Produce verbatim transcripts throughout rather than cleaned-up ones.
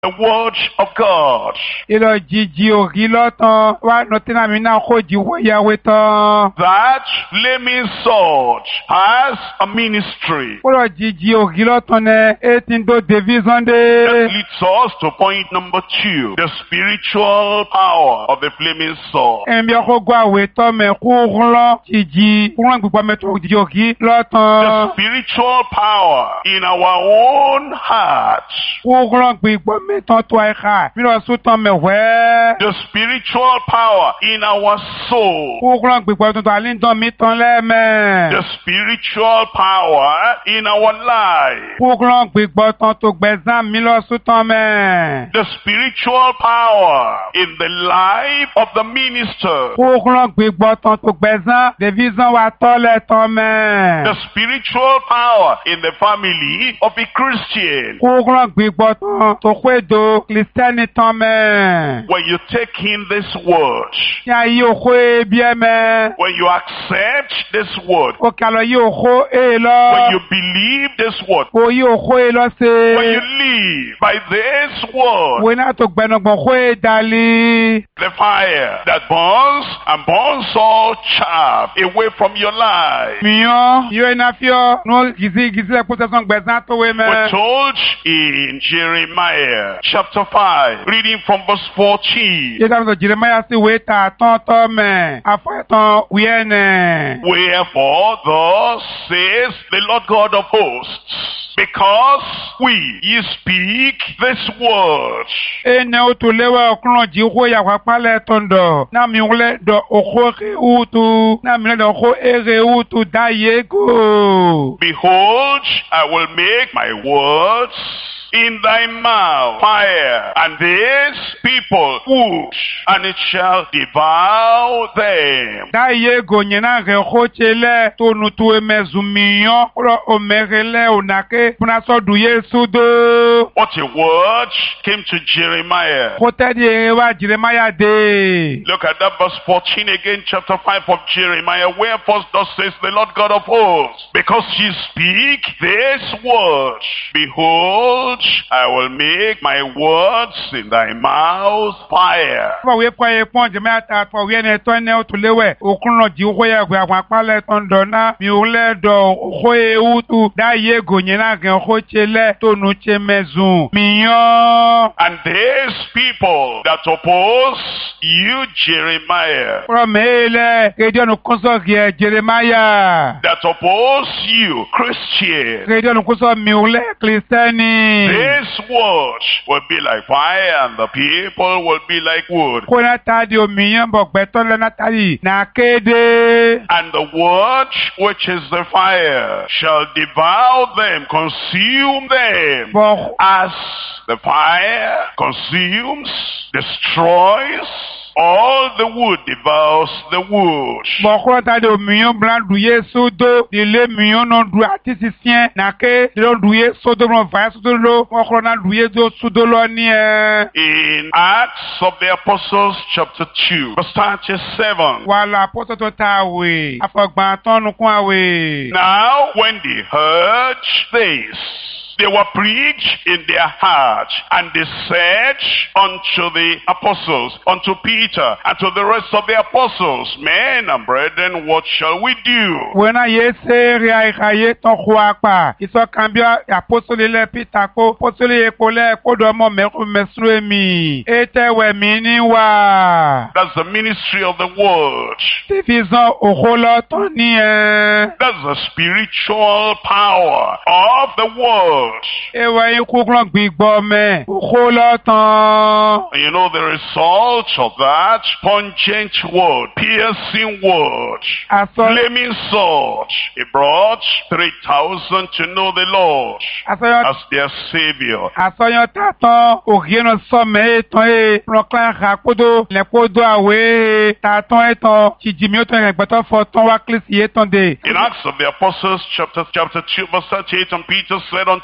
the word of God. Ilo jiji ogilotan wa notina mina koji woyawetan. That flaming sword has a ministry. Ilo jiji ogilotan ne etindo divisonde. That leads us to point number two, the spiritual power of the flaming sword. Embi okogwa wetan me kurun jiji kurun gbogbo meto jiji ogilotan. The spiritual power in our own hearts. Kurun gbogbo meto to aika. Mino sutan me we. The spiritual power in our soul. Kurun gbogbo to alindon mi tan leme. The spiritual power in our life. Kurun gbogbo tan to gbezan mi lo sutan me. The spiritual power in the life of the minister. Kurun gbogbo tan to gbezan division wa tole tan me. The spiritual power in the family of a Christian. Kurun gbogbo tan to kwedo Christian tan me. When you take in this word, Ya yo kwe bien me. when you accept this word, O kalo yo ko e when lo. you believe this word, O yo ko e lo when you se. live by this word, We na to gbenogbon ko e dali. the fire that burns and burns all chaff away from your life. Miyo yo na fio no gizi gizi le possession gbezan to we me. We're told in Jeremiah chapter five, reading from verse fourteen. Ye ta so Jeremiah si we ta ton to me. Afo ton we ne. Wherefore, thus says the Lord God of hosts, because we ye speak this word, Ene o to lewe okrun ji ko ya kwa pale tondo. Na mi ule do oko ke utu. Na mi le do oko ere utu da yego. behold, I will make my words in thy mouth fire, and this people wood, and it shall devour them. Da yego nyena re ko chele to nu tu emezumiyon. Ro o merele onake puna so du yesu do. What a word came to Jeremiah. Ko te di ere wa Jeremiah de. Look at that verse fourteen again, chapter five of Jeremiah. Wherefore thus says the Lord God of hosts, because ye speak this word, behold, I will make my words in thy mouth fire. Fa we kwa e pon Jeremiah ta fa we ne to ne o to lewe. Okrun ji ko ya gbe àwọn apale tondo na mi ule do ko e utu da yego nyena re ko chele to nu che mezun. Miyon. And these people that oppose you, Jeremiah, Pro mele radio no konso ge Jeremiah. that oppose you, Christian, Radio no konso mi ule Christiani. this word will be like fire, and the people will be like wood. Ko na ta di o miyon bo gbe to le na tari na kede. And the word which is the fire shall devour them, consume them, Bo as the fire consumes, destroys, all the wood devours the wood. bo ko ta di o miyon blan du Yesu do di le miyon no du ati sisien na ke di lo du Yesu do mo va Yesu do lo mo ko na du Yesu su do lo ni e. In Acts of the Apostles chapter two, verse thirty-seven. Wala poto to ta we. Afogban tonu kun awe. Now when they heard this, they were preached in their hearts, and they said unto the apostles, unto Peter, and to the rest of the apostles, men and brethren, what shall we do? Wena ye se ri ai kaye ton kwa pa. Iso kambia apostoli le Peter ko, apostoli e ko le ko do mo me ko mesru emi. Ete we mi ni wa. That's the ministry of the word. Tifizan okolo ton ni e. That's the spiritual power of the word. Ewa yin kuklon gbigbo me. Okolo ton. And you know the result of that pungent word, piercing word, Aso flaming sword. It brought three thousand to know the Lord asoyan as their Savior. asoyan taton ogeno so me eton e proclaim rakodo le kodo awe taton eton chijimi o ton egbeto fo ton wa klisi eton de. In Acts of the Apostles, chapter chapter two, verse thirty-eight, and Peter said unto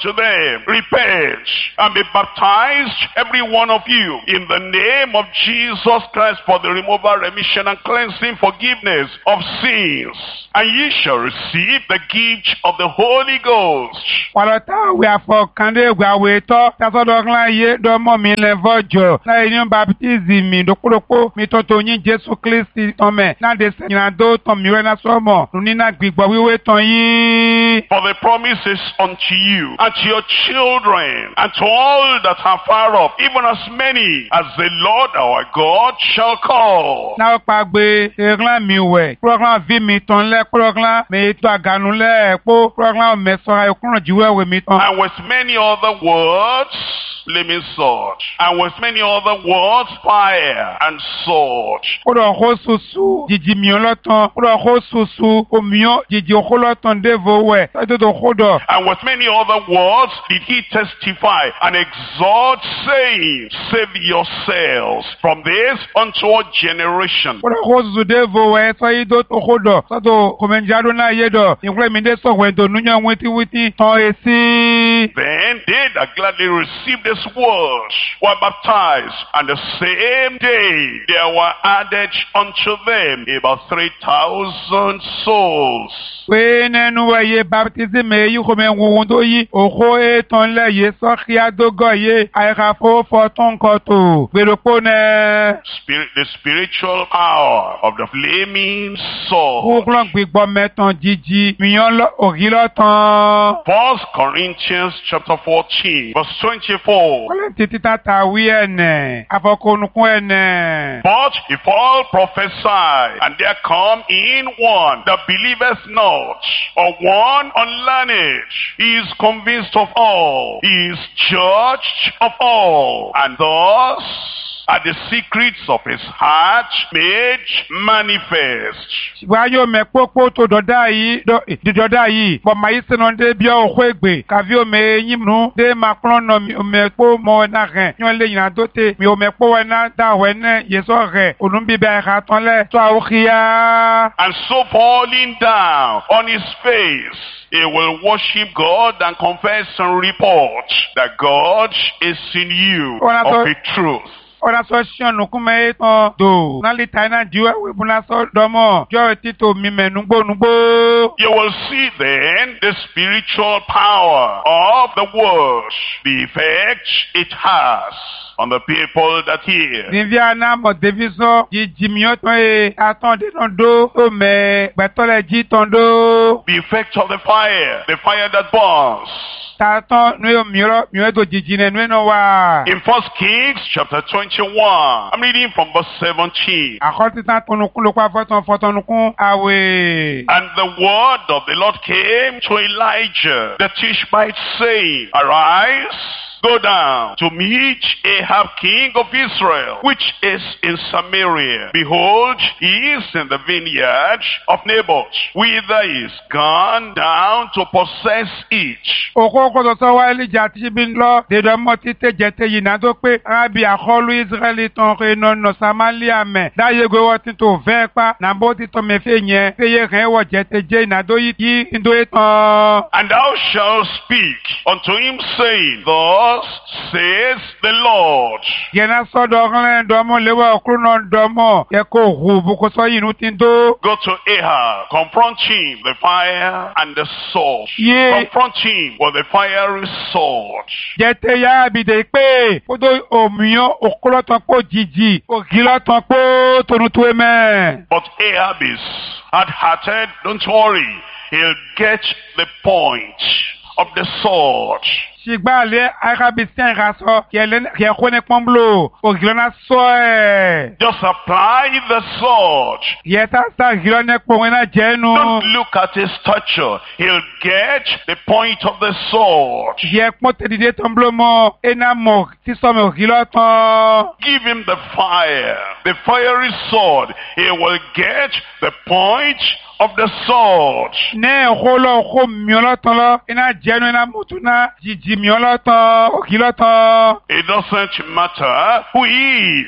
unto them, repent and be baptized, every one of you, in the name of Jesus Christ for the removal, remission, and cleansing, forgiveness of sins, and ye shall receive the gift of the Holy Ghost. Walota we are for kande we are we to taso dogla ye do mo mi le vojo na yin baptism mi dokuroko mi to to yin Jesu Kristi ton me na de se do ton mi we na so mo ni na gbigbo wiwe ton yin. For the promise is unto you and to your children and to all that are far off, even as many as the Lord our God shall call. Na pa gbe eglan mi we program vi mi ton le program me to aganu le po program me so ay kunran jiwe we mi ton. And with many other words, flaming sword, and with many other words, fire and sword. Odo ho susu jiji mi olotan odo ho susu omiyo jiji oholotan devo we to to hodo. And with many other words did he testify and exhort, saying, save yourselves from this unto generation. Odo ho susu devo we so ido to hodo so to komenjado na yedo include me de so we to nunya witi witi ton esi. Then they that gladly received this word were baptized, and the same day there were added unto them about three thousand souls. We nenu we ye baptism e yu kome wundo yi oho e ton le ye so khia dogo ye ai ka fo fo ton koto gberopo ne. Spirit, the spiritual power of the flaming sword. Ko glon gbigbo meton jiji miyon lo ogilo ton. First Corinthians chapter fourteen verse twenty-four. Wale titi tata wi ene afokonukun ene. But if all prophesy, and there come in one that believeth not, or one unlearned, he is convinced of all, he is judged of all, and thus are the secrets of his heart made manifest. Wayo me popo to doda yi do di doda yi bo mai senon de bia ohwegbe kavio me yimnu de macron no me po mo na ren yon le yin dote mi o me po na da wene yeso re onun bi be ha ton le to awkhia. And so falling down on his face, he will worship God and confess and report that God is in you of a truth. Ora so sian nukume to do na litaina jiwe we buna so domo jo tito mi menugbo nugbo. You will see then the spiritual power of the word, the effect it has on the people that hear. Viviana mo deviso jimio to e atonde no do o me betole ji tondo. The effect of the fire, the fire that burns. Taton no miro miro do jijine no no wa. In First Kings chapter twenty-one, I'm reading from verse seventeen. Akoti ta tonukun lo kwa foton fotonukun awe. And the word of the Lord came to Elijah the Tishbite, saying, arise, go down to meet Ahab king of Israel, which is in Samaria. Behold, he is in the vineyard of Naboth, whither he is gone down to possess it. Oko ko so wa Elijah ti bin lo de do mo ti te jete yi na do pe abi akolu Israeli ton re no no Samaria me da ye go wo ti to ve pa na bo ti to me fe yen pe ye ren wo jete je na do yi ti ndo etan. And thou shalt speak unto him, saying, thus says the Lord. Yena so do ren do mo lewa okru no do mo ye ko hu bu ko so yinu tin do. Go to Ahab, confront him, the fire and the sword. Yeah. Confront him with the fiery sword. Jete ya bi de pe odo omiyo okolo ton po jiji ogilo ton po tonu tu eme. But Ahab is hard-hearted. Don't worry, he'll get the point of the sword. Sigba le Arabistan raso kelen kone pamblo ogilona so e. Just apply the sword. Yeta sta gilone pona jenu. Don't look at his stature. He'll get the point of the sword. Ye pote di tomblo mo enamo ti so me ogilotan. Give him the fire, the fiery sword. He will get the point of the sword. Ne holo ho miolotan lo ina jenu ina mutuna jiji miolotan ogilotan. It doesn't matter who he is.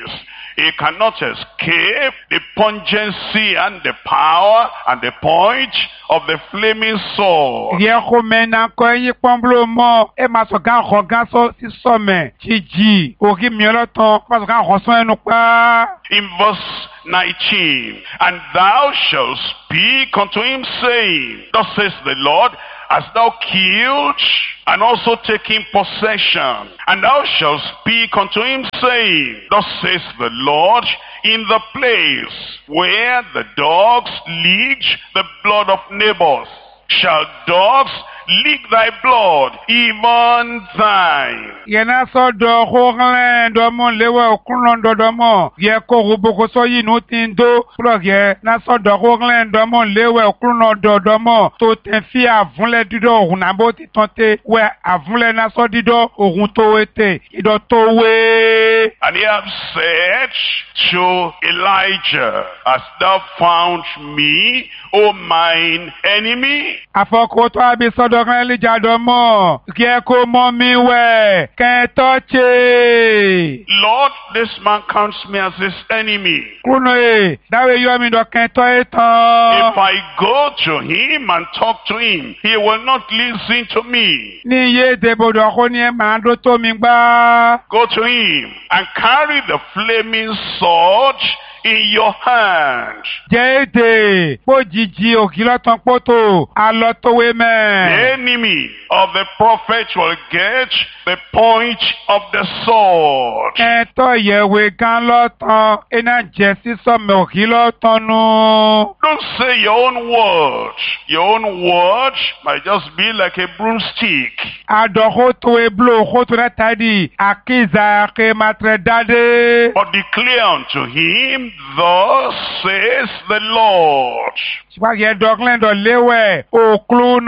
He cannot escape the pungency and the power and the point of the flaming sword. Yẹ kó mẹ́nà kọ́ ẹyin pọ́nbúlò mọ́ ẹ máa sọ ká ọkọ̀ gá sọ sí sọ́mẹ̀ jíjì òkè mìíràn tán máa sọ ká ọkọ̀ sọ ẹnu pa. In verse nineteen, and thou shalt speak unto him, saying, thus says the Lord, hast thou killed and also taken possession? And thou shalt speak unto him, saying, thus says the Lord, in the place where the dogs licked the blood of Naboth, shall dogs lick thy blood, even thine. Yena so do holen do mo lewe okunlon do do mo ye ko ruboko so yinu tin do plug ye na so do holen do mo lewe okunlon do do mo to ten fi avunle dido ohun na bo ti tante we avunle na so dido ohun to ete ido to we. And he have said to Elijah, hast thou found me, O mine enemy? Afoko to abi so do kan Elijah do mo ki e ko mo mi we kan touche. Lord, this man counts me as his enemy. Kuno e dawe yo mi do kan to etan. If I go to him and talk to him, he will not listen to me. Ni ye de bodo ko ni e ma do to mi gba. Go to him and carry the flaming sword in your hand. Jede pojiji okilotan poto alotowe me. The enemy of the prophet will get the point of the sword. Eto yewe kan lotan ena jesi so me okilotan nu. Don't say your own word. Your own word might just be like a broomstick. Adoho to e blo ho to tadi akiza ke matre dade. But declare unto him, thus says the Lord. Swage doglen do lewe oklu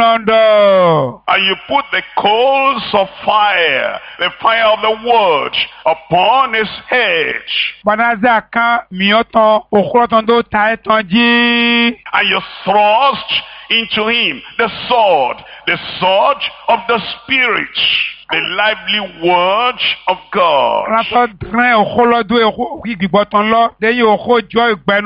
nondo. And you put the coals of fire, the fire of the word, upon his head. Banaza kan mioton okroton do taeton ji. And you thrust into him the sword, the sword of the Spirit, the lively word of God. Raso dren okolodo e gbigbotan lo de yo ojo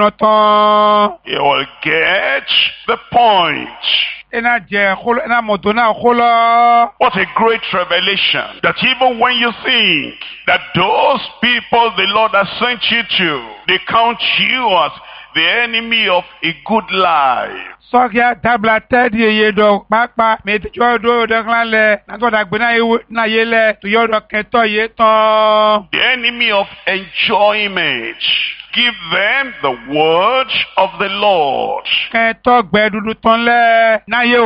igbenotan. You will get the point. Ena je kholo ena modona kholo. What a great revelation, that even when you think that those people the Lord has sent you to, they count you as the enemy of a good life. Sokia tabla tedi ye do papa me ti jo do de kan le na to da gbe na ye na ye le to yo do keto ye ton. The enemy of enjoyment. Give them the word of the Lord. Keto gbe dudu ton le na ye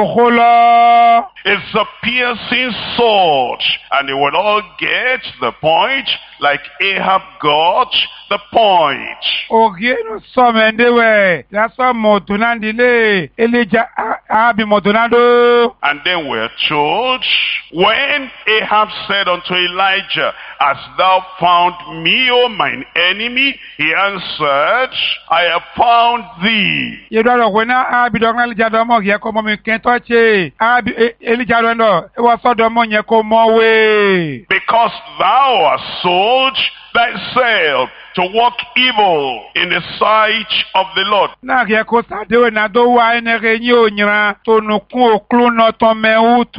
kholo. It's a piercing sword, and they will all get the point like Ahab got the point. Ogie no so mendewe la so moduna ndile Elijah abi modunado. And then we're told, when Ahab said unto Elijah, hast thou found me, O mine enemy? He answered, I have found thee. Ye do lo wena abi do kan Elijah do mo ye ko mo mi ken touche abi Elijah do no e wa so do mo ye ko mo we. Because thou hast sold thyself to work evil in the sight of the Lord. Na ye ko sa de na do wa ene re ni onyra to nu kun oklu no to me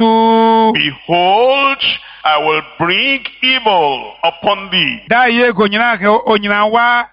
utu. Behold, I will bring evil upon thee, Da ye go nyra ke onyra wa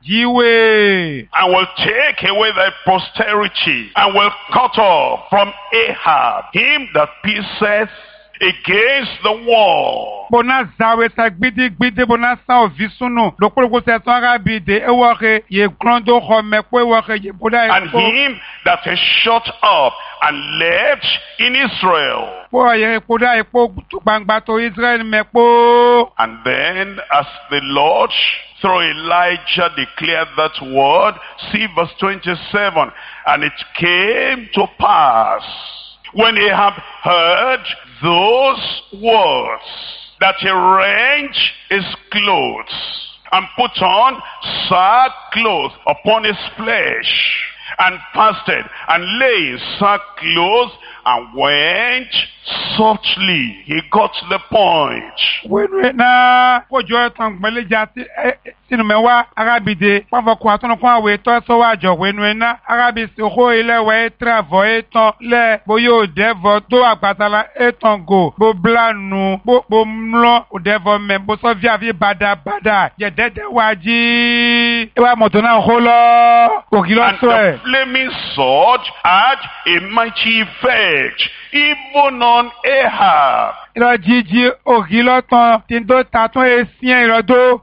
jiwe. and will take away thy posterity, and will cut off from Ahab him that pisseth against the wall. Bona zawe sa gbidi gbidi bona sa ovisunu do ko se so ara bi de e wo ke ye grondo ho me ko wo ke ye boda e And him that is shut up and left in Israel. po ye boda e po tu gbangba to Israel me po. And then as the Lord through Elijah declared that word, see verse twenty-seven, and it came to pass, when Ahab heard those words, that he rent his clothes, and put on sackcloth upon his flesh, and fasted, and lay in sackcloth, and went softly. He got the point. When na ko jo tan gbele ja ti sínú mẹ́wàá arábìdé pàfọkùn àtúnukún àwẹ̀ tọ́ sọ́wọ́ àjọ̀wé nu iná arábìsí owó ilẹ̀wẹ̀ ètravọ̀ ètàn lẹ̀ bóyá òdẹ́vọ̀ tó àgbàtàlà ètàn gò bó blanu bó bó mlọ òdẹ́vọ̀ mẹ́ bó sọ fíàfí bàdàbàdà jẹ̀dẹ́dẹ́ wájí ìwà mọ̀tò náà kó lọ òkì And lọ́sọ̀ ẹ̀. the flaming sword had a mighty effect, even on Ahab. Ìrọ̀ jíjí òkì lọ́tàn tí ń tó ta tún èsì ẹ̀ ìrọ̀dó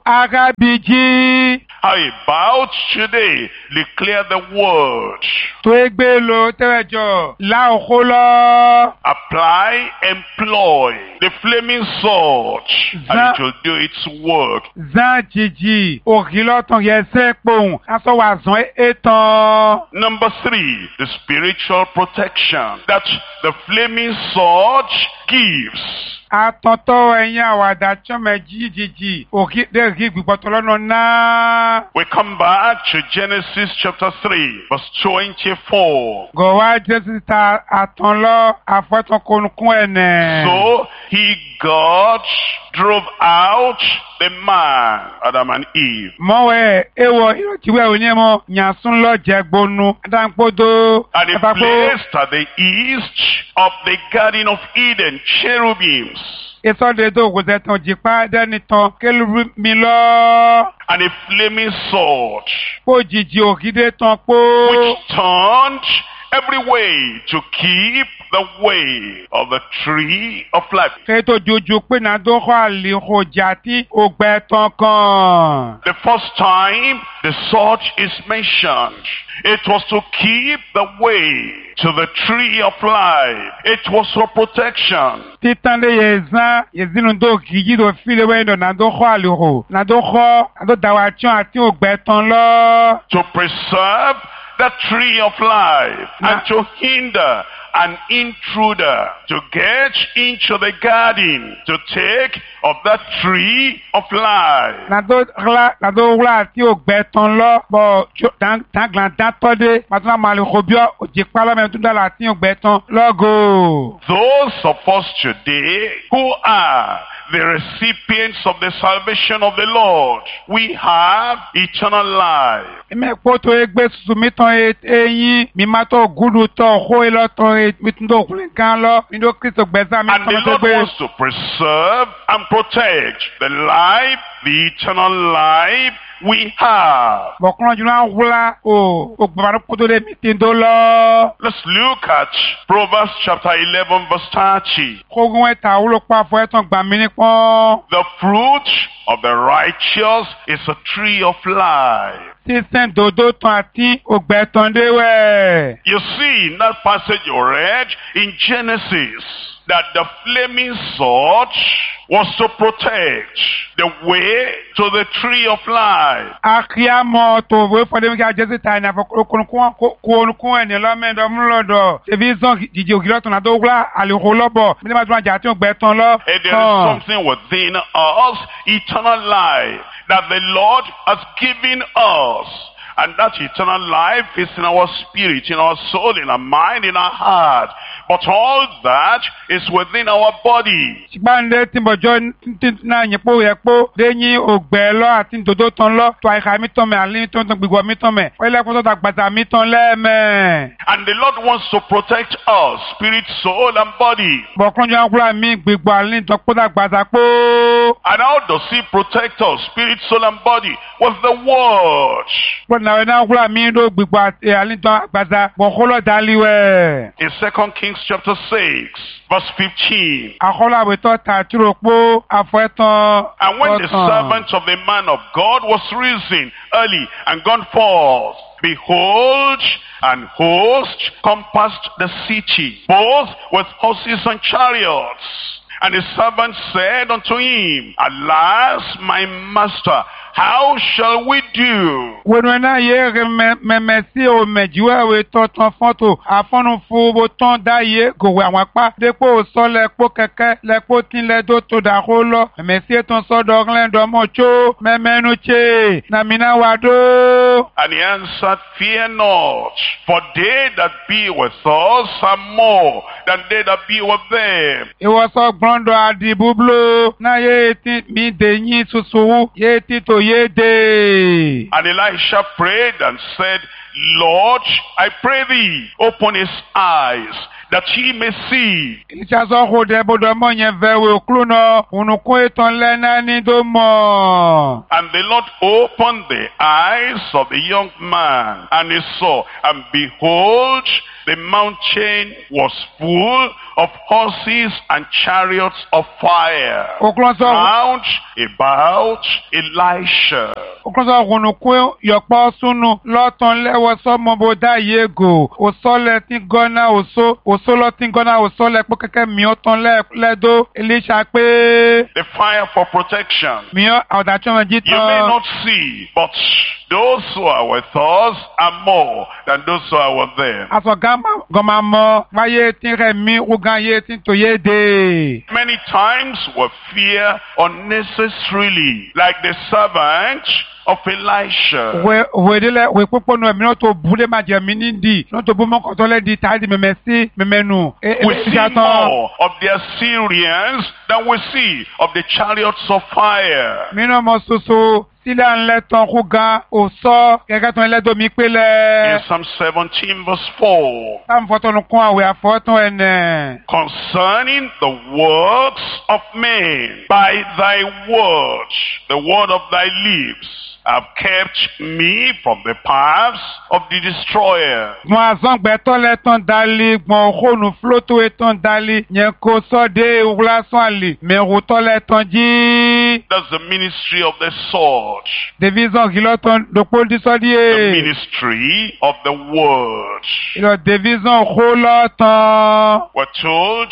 arábìjí. How about today? Declare the word. Tó é gbé lo tẹ́wẹ̀jọ láòkó lọ. Apply, employ the flaming sword, and Za- it will do its work. Zan jíjí òkì lọ́tàn yẹ sẹ́ pòun aṣọ wà zan ètàn. Number three, the spiritual protection that the flaming sword gives. Àtọ̀tọ̀ ẹ̀yin àwàdà tsọ́mẹ̀ jíjìjì òkì dẹ́rẹ́kì gbìgbọ́tọ̀ lọ́nà náà. We come back to Genesis chapter three, verse twenty-four. Gọ̀wá Jésù ta àtàn lọ àfọ́tàn konukun ẹ̀nẹ̀. So he, God, drove out the man, Adam and Eve. Mọ̀wẹ́ ewọ ìrọ̀tíwẹ́ onímọ̀ nyàsún lọ jẹgbonu adáńkpódó And he àtàkó. placed at the east of the Garden of Eden cherubims Ìsọ̀dẹ̀dọ̀ ògùnzẹ̀ tán jìpá dẹ́ni tán kélùrú mi lọ. and a flaming sword, Kó jìjì òkìdé tán pó. which turned every way to keep the way of the tree of life. Kéto jojo pé nàdó kọ́ àlèkò jàtí ògbẹ́ tán kan. The first time the sword is mentioned, it was to keep the way to the tree of life. It was for protection. Títan lé yẹ zán yẹzínú tó kìí tó fílẹ̀ wẹ́ndọ̀ nàdó kọ́ àlèkò. Nàdó kọ́ nàdó dàwàtsán àti ògbẹ́ tán lọ. To preserve the tree of life and to hinder an intruder to get into the garden to take of that tree of life. Nàdó ɣla nàdó ɣla àti ògbẹ́ tán lọ. Bọ̀ tàǹgàn dátọ́dé pàtàkì màlúkò bíọ́ òjì pálọ́mẹ̀ tó dàlà àti ògbẹ́ tán lọ́gò. Those of us today who are the recipients of the salvation of the Lord, we have eternal life. Eme kpoto egbe susu mi tan eyin mi ma to gudu to ho e lo tan mi tun do kun kan lo mi do Kristo gbeza mi And the tan to Lord gbe. wants to preserve and protect the life, the eternal life we have. Bokran juna wula o o gbara kpoto de mi tin do lo. Let's look at Proverbs chapter eleven verse thirty. Kogun eta wulo pa fo etan gba mi ni pon. The fruit of the righteous is a tree of life. Sísẹ́n dodo tan àti ògbẹ́ tán déwẹ̀. You see in that passage you read in Genesis that the flaming sword was to protect the way to the tree of life. Akíámọ̀ tó wé fọdé mi ká Jésù ta ẹni àfọkùnkùn kó ẹni lọ́mẹ́dọ̀ múlọ̀dọ̀. Ṣèbí sàn jìjì ògìlọ̀ tán àti ògbà àlèkò lọ́bọ̀. Mi ní ma tún àjà àti ògbẹ́ tán lọ. And there is something within us, eternal life, that the Lord has given us. And that eternal life is in our spirit, in our soul, in our mind, in our heart. But all that is within our body. Ṣìgbàndé tí bọ̀jọ́ náà yẹ̀pọ̀ yẹ̀pọ̀ lẹ́yìn ògbẹ́ lọ àti dòdó tán lọ tó àìkà mi tán mẹ́ àlẹ́ tó ń tán gbígbọ́ mi tán mẹ́ ọ̀lẹ́kùn tó dàgbàtà mi tán lẹ́ẹ̀mẹ́. And the Lord wants to protect us, spirit, soul, and body. Bọ̀kúnjú àkúrà mi gbígbọ́ àlẹ́ tó kó dàgbàtà pó. And how does He protect us, spirit, soul, and body? With the Word. Bọ̀dùnà náà àkúrà mi ló gbígbọ́ àlẹ́ tó àgbàtà bọ̀kúnlọ̀ dálíwẹ̀. In Second Kings chapter six, verse fifteen. Àkọ́lá àwẹ̀tọ́ ta àtúrò pó àfọ̀ẹ́tàn. And when the servant of the man of God was risen early and gone forth, behold, an host compassed the city, both with horses and chariots. And the servant said unto him, Alas, my master, how shall we do? Wenu na ye mẹmẹsí o mẹjuwe tọtọn fọtò afọnufu bo tán dá ye gòwé àwọn apá dépò sọlẹ kpó kẹkẹ lẹkpó tilẹ tó tó dàkó lọ mẹmẹsí tán sọdọ ọglẹndọ mọ tso mẹmẹnu tse nàmínà wà dó. And he answered, Fear not, for they that be with us are more than they that be with them. Ìwọ sọ oklondo adi bublo na ye ti mi de yin susu ye ti to ye de. And Elisha prayed and said, Lord, I pray thee, open his eyes, that he may see. Elisha sọ ko de bodo mo yen vewe okluno unukun etan lena ni do mo. And the Lord opened the eyes of the young man, and he saw, and behold, the mountain was full of horses and chariots of fire Oklonso round about Elisha. Oklonso unukun yopo sunu lotan lewo so mo boda yego osole tin gona oso osolo tin gona osole po keke mi o ton le ledo Elisha pe The fire for protection. mi o awdacho You may jitan. not see, but those who are with us are more than those who are with them. Aso gama goma mo maye tin re mi ugan ye tin to ye de. Many times we fear unnecessarily, like the servant of Elisha. We we dele we popo no mi no to bule ma je mi ni di no to bu mo ko to le di ta di me mesi me menu. We see more of the Assyrians than we see of the chariots of fire. Mi no mo soso sila nle ton ku gan o so keke ton le do mi In pele. Psalm seventeen verse four, Tam foto no kon awe afoton ene. concerning the works of men, by thy word, the word of thy lips, have kept me from the paths of the destroyer. Mo azan gbe to le ton dali gbon khonu floto e ton dali yen ko so de uglason ali me ro to le ton ji. That's the ministry of the sword, Division kiloton do pol di so the die. ministry of the word. Ilo division kholotan. We're told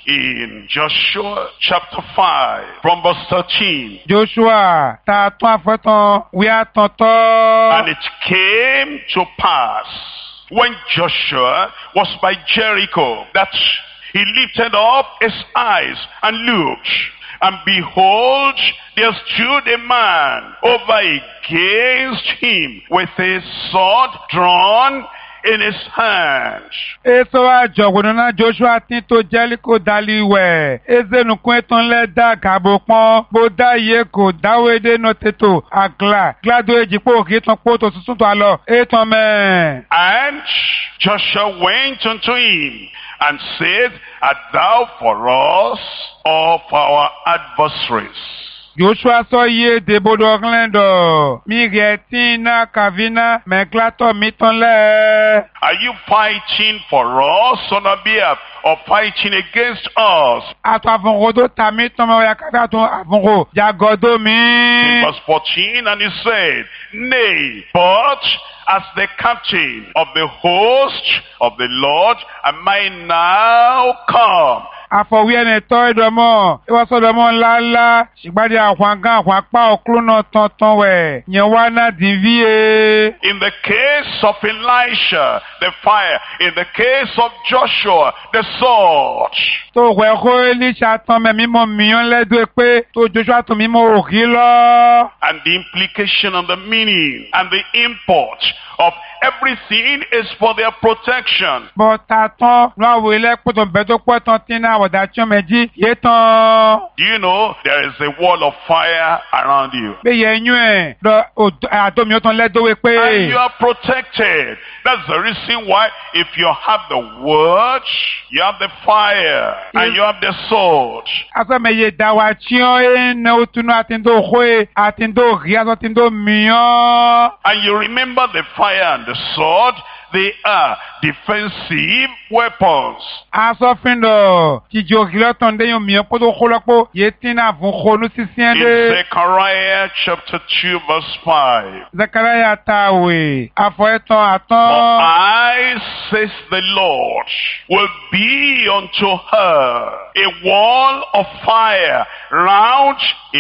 in Joshua chapter five, from verse thirteen, Joshua ta ton afoton wi atonto. and it came to pass when Joshua was by Jericho that he lifted up his eyes and looked, and behold, there stood a man over against him with his sword drawn in his hand. Eso wa jogono na Joshua tin to Jericho daliwe. Eze nu kun ton le da gabo pon bo da ye ko dawede no teto agla. Glado ejipo ki ton po to susun to alo. E ton me. And Joshua went unto him and said, Art thou for us or for our adversaries? Joshua so ye de bodo glendo. Mi getin na kavina me klato mi ton le. Are you fighting for us on our behalf or fighting against us? Ato avongo do tami ton me yakata to avongo. Jagodo In mi. verse fourteen, and he said, Nay, but as the captain of the host of the Lord am I now come. Afọwí ẹni tọ́ ìdọ̀mọ́, ìwọ́sọ̀dọ̀mọ́ ńláńlá, ṣìgbádìí àwọn agán àwọn apá òkúrúnà tọ̀tàn wẹ̀, yẹn wá náà dín ví e. In the case of Elisha, the fire. In the case of Joshua, the sword. Tó wẹ̀ kó Elisha tán mẹ́ mímọ́ mìíràn lẹ́dọ̀ pé tó Joshua tó mímọ́ òkì lọ. And the implication and the meaning and the import of everything is for their protection. Bọ̀tà tán lọ́ àwọ̀ ilẹ̀ pọ̀tọ̀ bẹ́ẹ̀ tó pọ̀ tán tí náà àwọ̀dà tí ó mẹ́jì yé tán. Do you know there is a wall of fire around you? Pé yẹ yún ẹ̀ lọ àdómi ó tán lẹ́dọ̀wé pé. And you are protected. That's the reason why if you have the word, you have the fire, and you have the sword. Asọ̀mẹ̀yẹ dàwà tí ó ń náà ó túnú àti ń dó hóe àti ń dó rí àti ń dó mìíràn. And you remember the fire and the sword, they are defensive weapons. Asọ̀findọ̀ jíjọ ògìlọ́tàn déyìn mìíràn kó tó kó lọ́pọ̀ yé tí náà fún kónú sísí In ẹ̀dẹ́. Zechariah chapter two verse five. Zechariah tàwé àfọ̀ẹ́tàn For àtàn. I, says the Lord, will be unto her a wall of fire round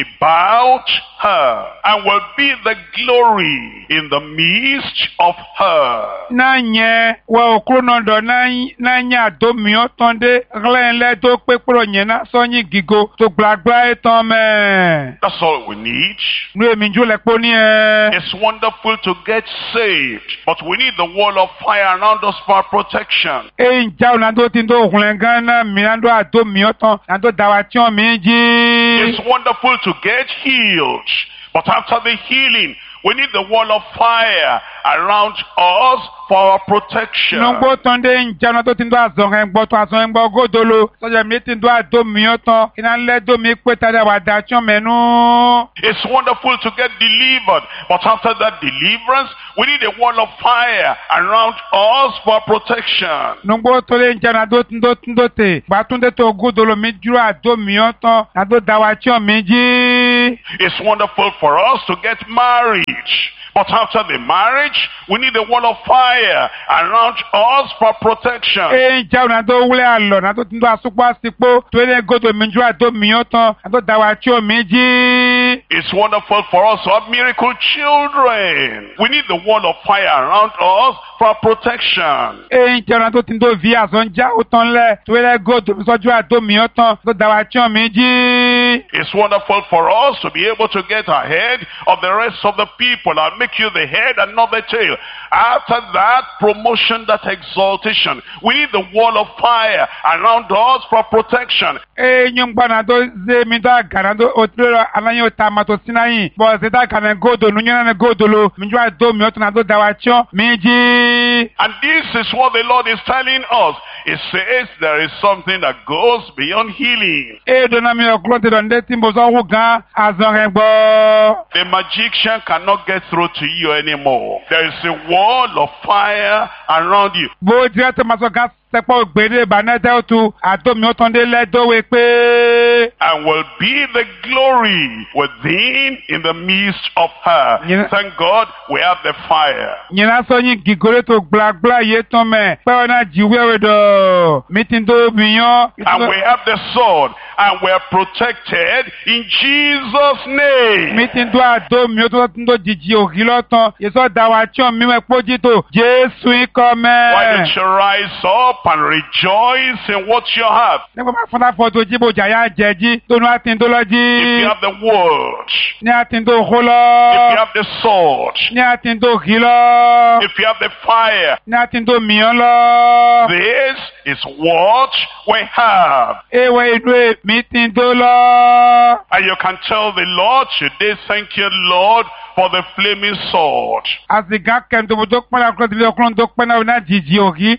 about her, and will be the glory in the midst of her. Náà nye wa okrono do na na nya do mi o ton de glen le do pe pro nye na so yin gigo to gbagba etan me. That's all we need. Nu emi ju le po ni e. It's wonderful to get saved, but we need the wall of fire around us for protection. E nja o na do tin do ohun gan na mi na do ado mi o ton na do dawa ti o mi ji. It's wonderful to get healed, but after the healing, we need the wall of fire around us for our protection. Nungbo tonde nja na do tin do azon en gbo to azon en gbo godolo. So je mi tin do ado mi o ton ina le do mi pe ta da wa da ti o menu. It's wonderful to get delivered, but after that deliverance, we need a wall of fire around us for protection. Nungbo tole nja na do tin do tin do te. Ba tunde to godolo mi duro ado mi o ton na do da wa ti o mi ji. It's wonderful for us to get married. But after the marriage, we need a wall of fire around us for protection. E nja na do wule alo na do tin do asupa sipo to ele godo mi duro ado mi o ton na do da wa ti o mi ji. It's wonderful for us to have miracle children. We need the wall of fire around us for protection. E nja na do tin do vi azon ja o ton le to ele godo mi soju ado mi o ton do da wa ti o mi ji. It's wonderful for us to be able to get ahead of the rest of the people and make you the head and not the tail. After that promotion, that exaltation, we need the wall of fire around us for protection. E nyungba na do ze mi da gana do otro alanyo tamato sinayi bo ze da kana godo nu nyana godo lo mi jwa do mi otro na do dawacho mi ji. And this is what the Lord is telling us. It says there is something that goes beyond healing. E do na mi oklote do nde timbo so hu gan azon egbo. The magician cannot get through to you anymore. There is a wall of fire around you. Bo dire to maso gan sepo gbere banete otu ado mi oton de le do we pe. And will be the glory within in the midst of her. Yeah. Thank God we have the fire. Nyina so yin gigore to gbagba ye ton me pe ona jiwe we do meeting do biyan. And we have the sword. And we are protected in Jesus' name. Meeting do ado mi oton do jiji ogilo ton yeso dawa ti o mi we pojito Jesu ikome. Why don't you rise up and rejoice in what you have? Nígbà máa fún náà fọ́tò jíbo jàyà jẹ́jí tó ní àtìndó lọ́jí. If you have the word, Ní àtìndó òhó if you lọ. have the sword, Ní àtìndó òhí lọ. if you have the fire, Ní àtìndó mìíràn lọ. this is what we have. Ewe inú èmi ti ń dó lọ. And you can tell the Lord today, thank you, Lord, for the flaming sword. Àsìgá kẹ́ntòmó tó pẹ́ náà kúrò sílé ọkùnrin tó pẹ́ náà náà jìjì òhí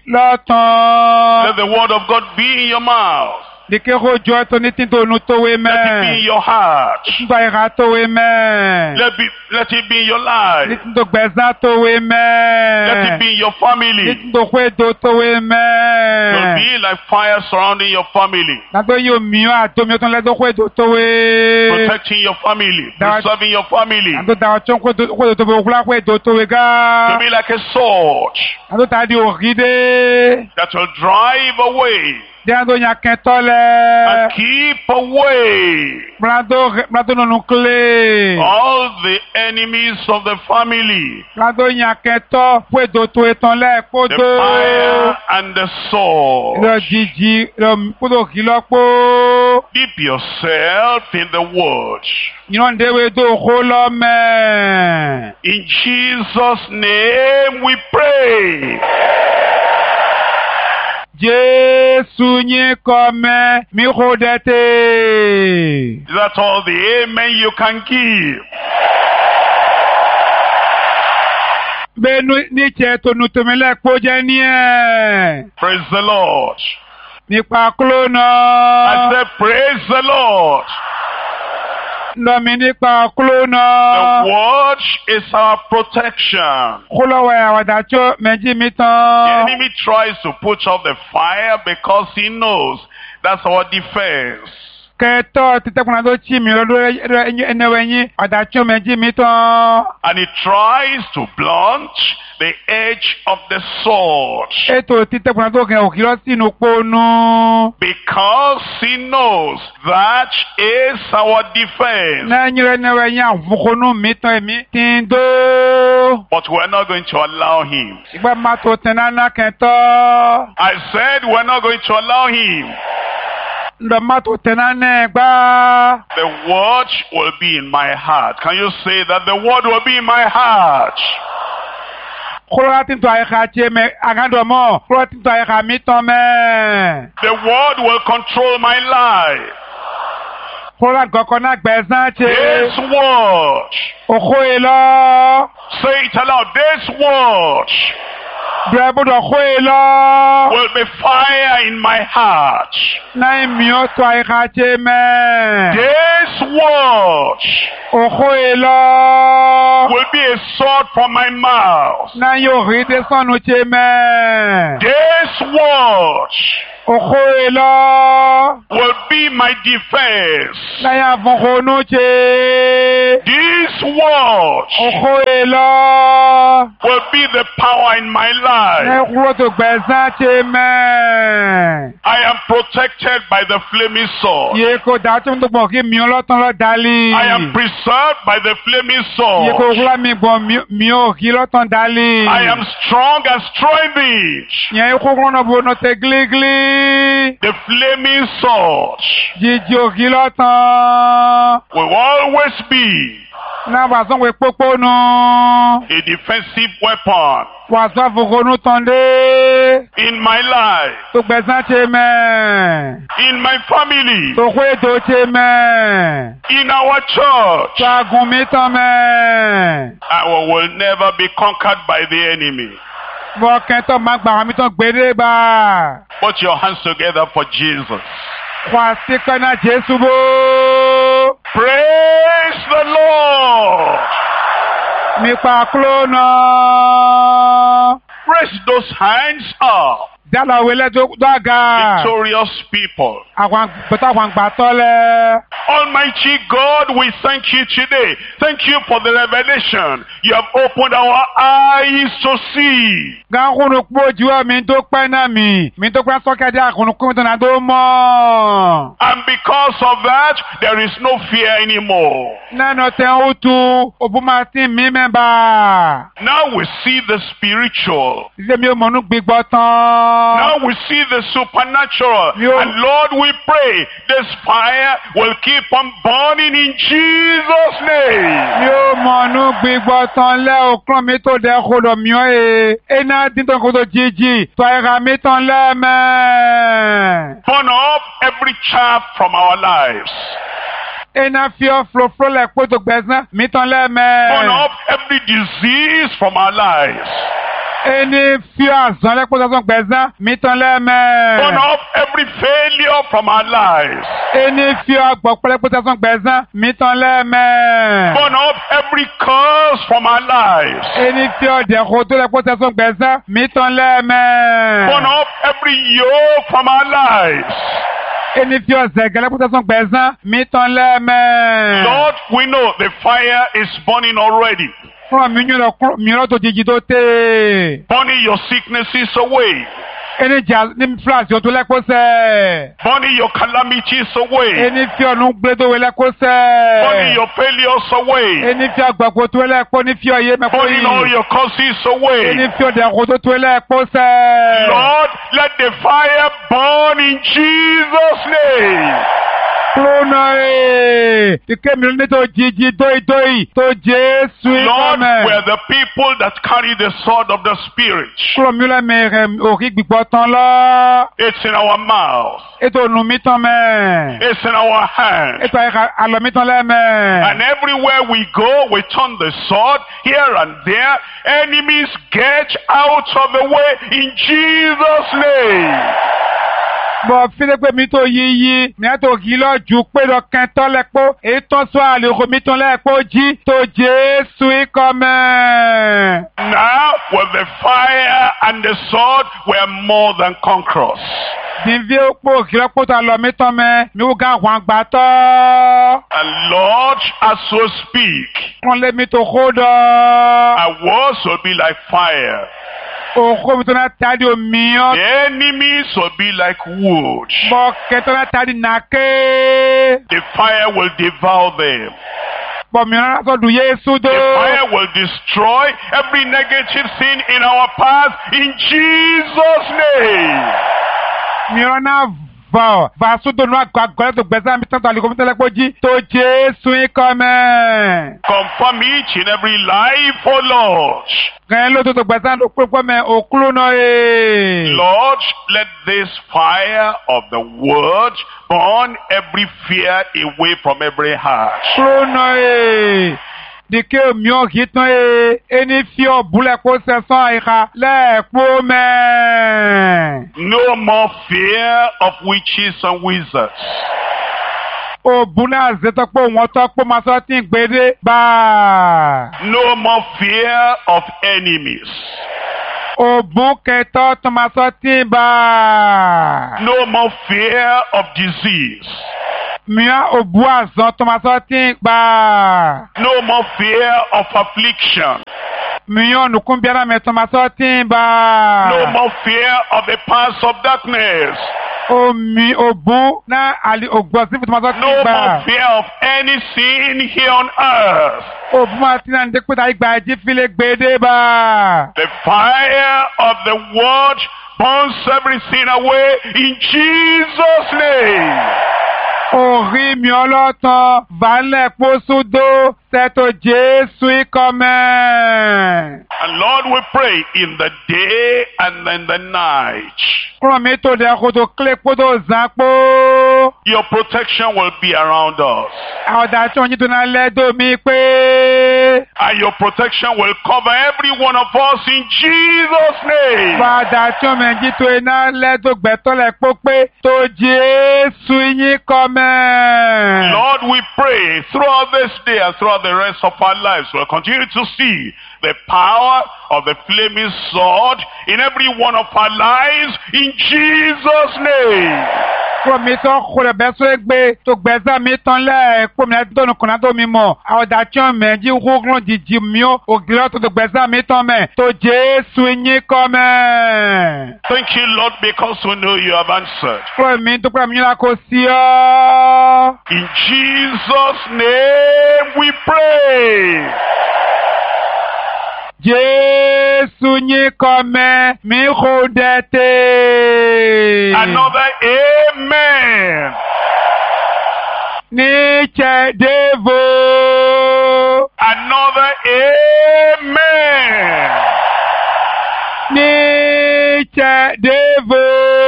lọ́tàn. Let the word of God be in your mouth. Dike ko jọ tó ní tí tó nu tó wé mẹ́. Let it be in your heart. Nígbà ìhà tó wé mẹ́. Let, be, let it be in your life. Ní tí tó gbẹ̀sán tó wé mẹ́. Let it be in your family. Ní tí tó kwé tó tó wé You'll mẹ́. be like fire surrounding your family, Nàgbé yóò mìíràn àtòmí ó tán lẹ́dọ̀ kwé tó tó wé. protecting your family, That- preserving your family. Nàgbé dàwọn tó kwé tó tó wé òkúlá kwé tó tó wé To gá. be like a sword Nàgbé tàdí òrí dé. that will drive away Díàndó yàn kẹ́tọ́ and lẹ̀. keep away Blado blado nínú clé. all the enemies of the family. Blado yàn kẹ́tọ́ kwé tó tó etán lẹ̀ The kódó. fire and the sword. Lọ jìjì lọ kódó kí lọ́pọ̀. Dip yourself in the word. Yìnyín déwé tó kó lọ mẹ́. In Jesus' name we pray. Jésù yín kọ́ mẹ́ mi kó dẹ́tẹ̀. Is that all the amen you can give? Bẹ́ẹ̀ni ní tiẹ̀ tó nu tòmí lẹ́kpọ́ jẹ́ ní ẹ̀. Praise the Lord. Nípa kúló I náà. said, praise the Lord. Lọ́mi nípa kúló The náà. word is our protection. Kúlọ̀wẹ̀ àwàdàtsọ́ méjì mi The tán. enemy tries to put out the fire because he knows that's our defense. Kẹtọ́ títẹ́kùnrin tó tí mi lọ́dún ẹnẹ́wẹ̀yìn àdàtúnyọ́ mẹ́jì mi tán. And he tries to blunt the edge of the sword. Ètò títẹ́kùnrin tó kẹ́ òkè lọ sínú ponu. Because he knows that is our defense. Lẹ́yìn rẹ̀ ẹnẹ́wẹ̀yìn àfukùnú mi tán èmi ti ń dó. But we're not going to allow him. Ìgbà máa tó tẹ̀ náà kẹtọ́. I said we're not going to allow him. The word will be in my heart. Can you say that the word will be in my heart? The word will control my life. This word. Say it aloud. This word will be fire in my heart. This word will be a sword from my mouth. This word will be my defense. This word will be the power in my life. I am protected by the flaming sword. I am preserved by the flaming sword. I am strong and strengthened. The flaming sword will always be a defensive weapon in my life, in my family, in our church. I will never be conquered by the enemy. Put your hands together for Jesus. Praise the Lord. Raise those hands up. Victorious people. Almighty God, we thank you today. Thank you for the revelation. You have opened our eyes to see. And because of that, there is no fear anymore. Now we see the spiritual. Now we see the supernatural. And Lord, we pray this fire will keep on burning in Jesus' name. Burn up every chaff from our lives. Burn up every disease from our lives. Burn up every failure from our lives. Burn up every curse from our lives. Burn up every yoke from our lives. Lord, we know the fire is burning already. Burning your sicknesses away. Burning your calamities away. Burning your failures away. Burning all your curses away. Lord, let the fire burn in Jesus' name. Lord, we are the people that carry the sword of the Spirit. It's in our mouth. It's in our hands. And everywhere we go, we turn the sword here and there. Enemies, get out of the way in Jesus' name. Bon, Philippe, mito yiyi, miato gilo jukpe do kentolekpo, eton so ale romiton lekpo ji to Jesu come. Now, with the fire and the sword, we are more than conquerors. Dìnví ó pò kìlọ́pọ̀ tó lọ mí tán mẹ́, mi ó ga àwọn àgbà tọ́. And Lord, as you speak, Wọ́n lé mi tó kó dọ̀. our words will be like fire. Òkú mi tó náà tàdí omi ọ́. The enemies will be like wood. Bọ̀ kẹtọ́ náà tàdí nàké. The fire will devour them. Bọ̀ mìíràn sọ́dún Yéésù dó. The fire will destroy every negative sin in our past in Jesus' name. Mìíràn náà vọ̀ vàásù tó nù àgọ́ àgọ́ tó gbẹ̀sẹ̀ mi tán tó àlùkò mi tẹ́lẹ̀ pọ̀ jí tó Jésù ikọ̀ mẹ́. Confirm each and every life, oh Lord. Gẹ̀ẹ́ ló tó tó gbẹ̀sẹ̀ tó pọ̀ mẹ́ òkúrò náà yé. Lord, let this fire of the word burn every fear away from every heart. Kúrò náà yé. Dike omi ọ̀gì tán yé. Ẹni fi ọ̀bùlẹ̀ kó sẹ̀sán àyíká lẹ́ẹ̀kú mẹ́. No more fear of witches and wizards. Òbúlẹ̀ àzẹ́tọ́ pé wọ́n tọ́ pé máa sọ tí ń gbére bá. No more fear of enemies. Òbú kẹtọ́ tó máa sọ tí ń bá. No more fear of disease. Mìíràn òbú àzọ́ tó máa sọ tí ń gbà. No more fear of affliction. Mìíràn nùkún bí alámẹ̀ tó máa sọ tí ń bá. No more fear of the powers of darkness. Omi òbú náà àlè ògbọ́n sí fún tó máa sọ tí ń No gbà. more fear of any sin here on earth. Òbú máa ti náà ń dé pé táyì gbà ẹjí fi lè gbèdé bá. The fire of the word burns everything away in Jesus' name. Orí mi ọlọ́tàn Valẹ̀ Pósúdó Sẹ́tò Jésù ikọ̀ mẹ́. And Lord, we pray in the day and in the night. Kúrò mi tó dẹ̀ kó tó kílé kó tó zàn pó. Your protection will be around us. Àwọn ọ̀dà tí wọ́n yí tó náà lẹ́dọ̀ mi pé. And your protection will cover every one of us in Jesus' name. Fàdà tí wọ́n mẹ́jì tó iná lẹ́dọ̀ gbẹ̀tọ́lẹ̀ pó pé tó Jésù yín kọ́ mẹ́. Lord, we pray throughout this day and throughout the rest of our lives, we'll continue to see the power of the flaming sword in every one of our lives in Jesus' name. Kúrò mi tó kúrò bẹ́ sórí gbé tó gbẹ́sẹ̀ mi tán lẹ́ kó mi tó nìkan náà tó mi mọ̀. Àwọn ọ̀dà tí wọ́n mẹ́jì hókùn jìjì mi ó ògiri tó tó gbẹ́sẹ̀ mi tán mẹ́ tó Jésù yín kọ́ mẹ́. Thank you, Lord, because we know you have answered. Kúrò mi tó kúrò mi yín kó sí ọ́. In Jesus' name we pray. Jésù yín kọ́ mẹ́ mi kò dẹ́tẹ̀. Another amen. Níṣẹ́ Dévo. Another amen. Níṣẹ́ Dévo.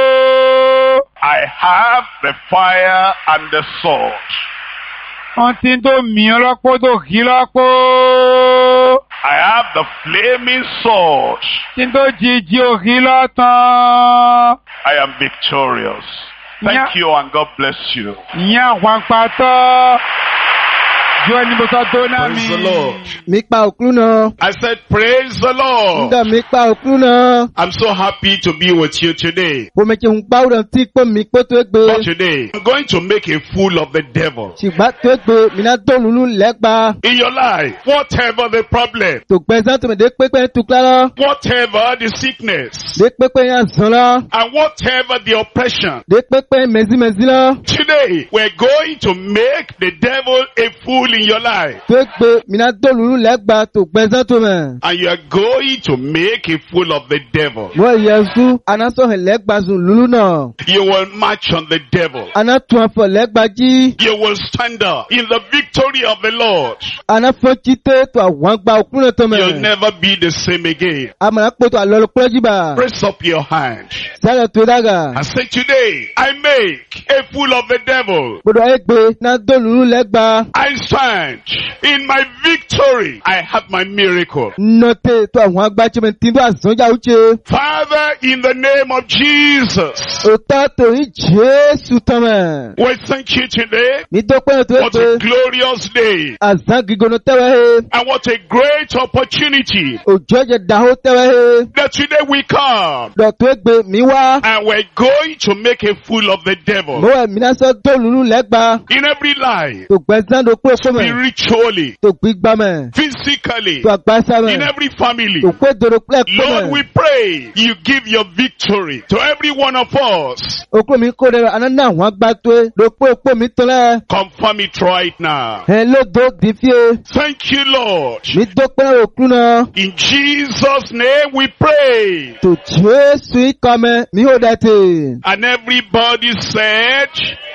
I have the fire and the sword. Wọ́n ti ń tó mì ọlọ́pọ̀ tó kí lọ́pọ̀. I have the flaming sword. Tí ń tó jíjí òkí lọ́tàn. I am victorious. Thank Yeah. you and God bless you. Ìyẹn àwọn pàtó. Jọ ẹni mo sọ tó náà mi. Praise the Lord. Mi pa òkú náà. I said, praise the Lord. Ǹdà mi pa òkú náà. I'm so happy to be with you today. Mo mẹ́kẹ́ ń gbá òràn tí pé mi pé tó gbé. But today, I'm going to make a fool of the devil. Ṣùgbọ́n tó gbé mi náà tó lulú lẹ́gba. In your life, whatever the problem, Tó gbẹ́sán tó mi dé pépé tó kílára. whatever the sickness, Dé pépé yẹn sàn lá. and whatever the oppression, Dé pépé mẹ́sìmẹ́sì lá. today we're going to make the devil a fool in your life. Tó gbé mi náà tó lulú lẹ́gba tó gbẹ́sán tó mẹ́. And you are going to make a fool of the devil. Mo yẹ sú anásọ̀hìn lẹ́gba sùn lulú náà. You will march on the devil. Anátún afọ lẹ́gba jí. You will stand up in the victory of the Lord. Anáfọ́ jíté tó àwọn gba òkú náà tó You'll mẹ́. never be the same again. Àmàlà pé tó àlọ́ lọ pẹ́ jìbà. Raise up your hand Sáré tó dága. and say, today I make a fool of the devil. Gbọdọ̀ ẹ gbé náà tó lulú lẹ́gba. I stand understand, in my victory, I have my miracle. Note to àwọn agbájẹ́ mi tí ń bá àzọ́jà uche. Father, in the name of Jesus, Òtá torí Jésù tán mẹ́. we thank you today. Mi dọ́pẹ́ tó What pé a glorious day. àzán gígbóná tẹ́wẹ́ he. And what a great opportunity Òjò ẹ̀jẹ̀ dàhó tẹ́wẹ́ he. that today we come Dọ̀tún égbè mi wá. and we're going to make a fool of the Mo devil wẹ̀ mí náà sọ tó lulú lẹ́gba. in every life, Tó gbẹ̀sán tó pé fún mẹ́. spiritually, Tó gbígbá mẹ́. physically, Tó àgbàsá in mẹ́. every family. Tó pé dòrò pẹ́ pé Lord, mẹ́. we pray you give your victory to every one of us. Okó mi kó rẹ̀ anáná àwọn agbá tó é. Ló pé opó mi tán lẹ́. Confirm it right now. Ẹ ló dó di fíé. Thank you, Lord. Mi dọ́pẹ́ òkú náà. In Jesus' name we pray. Tó Jésù ikọ̀ mẹ́. Mi ò dẹ̀ tè. And everybody said,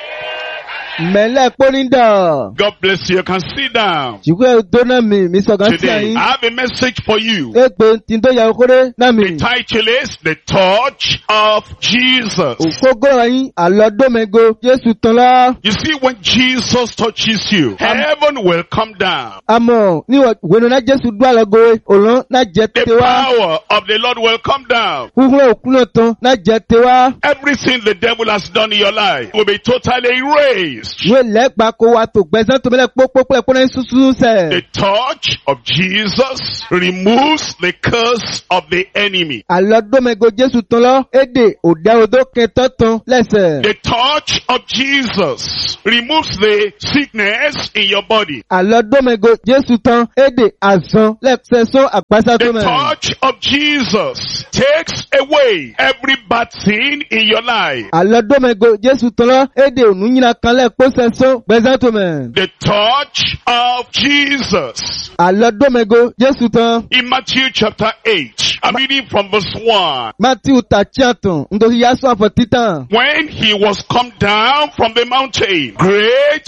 Mẹ́lẹ̀ pọ́nídà. God bless you. You can sit down. Jìkú dóná mi, mi sọ̀gá sí Today, àyín. I have a message for you. Égbè tí ń tó yà okòrè náà mi. The title is The Touch of Jesus. Òkógó àyín àlọ́dọ́mẹ́go Jésù tán lá. You see, when Jesus touches you, heaven will come down. Àmọ̀ níwọ̀ wẹ̀nu náà Jésù dúà lọ́gọ́ òlàn náà jẹ́ The tewá. power of the Lord will come down. Húhúrẹ́ òkú náà tán náà jẹ́ tewá. Everything the devil has done in your life will be totally erased. Ìwé lẹ́gbàá kó wa tó gbẹ̀sán tó mẹ́lẹ̀ pópópó ẹ̀kọ́ náà ṣúṣú sẹ̀. The touch of Jesus removes the curse of the enemy. Àlọ́dọ́mẹ́go Jésù tán lọ. Édè òdà odó kẹtọ́ tán lẹ́sẹ̀. The touch of Jesus removes the sickness in your body. Àlọ́dọ́mẹ́go Jésù tán. Édè àzán lẹ́sẹ̀ sọ àgbàsá tó The mẹ́. touch of Jesus takes away every bad thing in your life. Àlọ́dọ́mẹ́go Jésù tán lọ. Édè ònú yìnyín kan lẹ́kọ́ sẹ́sọ́ gbẹ̀sán tó mẹ́. The touch of Jesus. Àlọ́dọ́mẹ́go Jésù tán. In Matthew chapter eight, I'm reading from verse one. Matthew tàchíàtàn nítorí yásọ àfọ̀ títàn. When he was come down from the mountain, great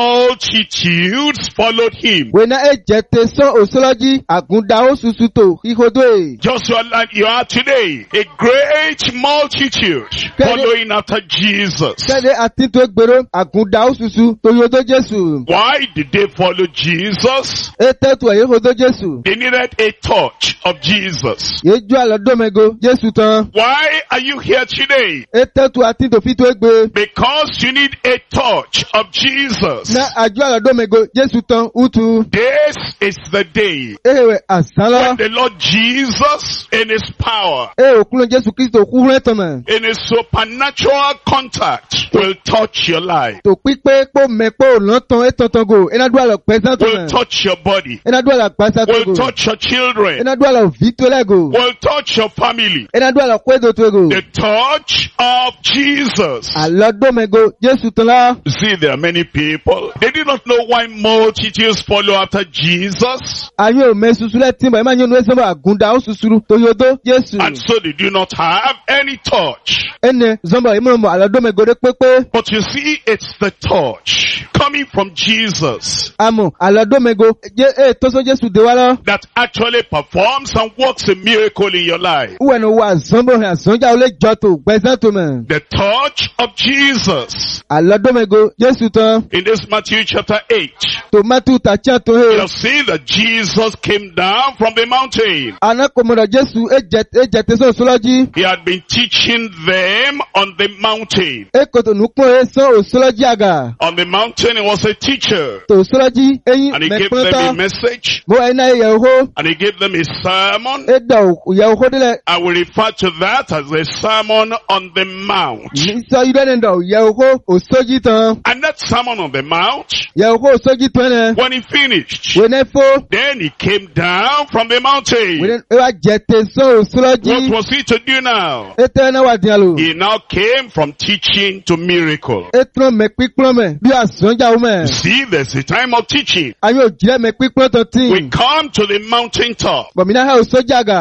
multitudes followed him. Wena ẹ̀jẹ̀ tẹ̀sán òṣèlọ́jì àgùndà oṣooṣù tó ìhodó ẹ̀. Just like you are today, a great multitude following after Jesus. Kẹ́lẹ́ àtìntò gbèrò àgùndà oṣooṣù tó ìhodó Jésù. Why did they follow Jesus? Ètẹ́tù ẹ̀ ìhodó Jésù. They needed a touch of Jesus. Yéjú àlọ́dọ́mẹ́go Jésù tán. Why are you here today? Ètẹ́tù àtìntò fìtò ẹgbẹ́. Because you need a touch of Jesus. Ná àjọ àlọ́dọ́mẹ́go Jésù tán útu. This is the day Èèwẹ̀ àsánlá. when the Lord Jesus in his power, Èè òkúlọ̀ Jésù Kristo kú fún ẹ̀tọ́mẹ̀. in his supernatural contact will touch your life, Tò pípé pò mẹ́pọ̀ òlọ́tàn ẹ̀tọ̀tọ̀gò. Ẹnadú àlọ́ pẹ́sán tó will mẹ́. touch your body, Ẹnadú àlọ́ pẹ́sán tó will gò. touch your children, Ẹnadú àlọ́ vító lẹ́gò. will touch your family. Ẹnadú àlọ́ pẹ́dò tó gò. The touch of Jesus. Àlọ́dọ́mẹ́go Jésù tán lá. You see, there are many people. They did not know why multitudes follow after Jesus. Ayé ò mẹ́ susu lẹ́tí bọ̀ ẹ máa ń yẹnu ẹsẹ̀ bọ̀ àgùndà ó susuru tó yodó Jésù. And so they do not have any touch. Ẹnẹ zọmbọ̀ ìmọ̀ mọ̀ àlọ́dọ́mẹ́go dé pépé. But you see, it's the touch coming from Jesus Àmọ̀ àlọ́dọ́mẹ́go jẹ́ ẹ̀ tọ́sọ́ Jésù dé wá lọ. that actually performs and works a miracle in your life. Wẹ̀nu wa zọmbọ̀ hẹ̀ àzọ́njà olè jọ tó gbẹ̀sán tó mẹ̀. The touch of Jesus. Àlọ́dọ́mẹ́go Jésù tán. In this Matthew chapter eight, Tòmátù tàchá tó you hẹ̀. have seen that Jesus came down from the mountain. Anákòmọ̀dọ̀ Jésù ẹ̀jẹ̀ tẹ̀sán òṣòlọ́jì. He had been teaching them on the mountain. Èkòtò nùpọ̀ ẹ̀sán òṣòlọ́jì àgà. On the mountain, he was a teacher. Tò òṣòlọ́jì ẹ̀yìn And he gave them a mẹ́pẹ́tọ́. message. Mo ẹ̀ná yẹ̀ owó. And he gave them a sermon. Ẹ̀dà yẹ̀ owó délẹ̀. I will refer to that as a sermon on the mount. Sọ yìí lẹ́nu dọ̀ yẹ̀ owó òṣòjì tán. And that sermon on the mount, Yẹ̀ owó òṣòjì tán ẹ̀. when he finished, Wẹ́nẹ́ fó. then he came down from the mountain. Wẹ́nẹ́ ẹwà jẹ tẹ̀sán What òṣòlọ́jì. was he to do now? Ètò ẹ̀ná wà dín àlò. He now came from teaching to miracle. Ètò mẹ́ pípọ́n mẹ́ bí àsọ̀njà wọ́n mẹ́. See, there's a time of teaching. Ayé òjìlẹ̀ mẹ́ pípọ́n tán tí. We come to the mountaintop. Bọ̀mínà ha òṣòjì àgà.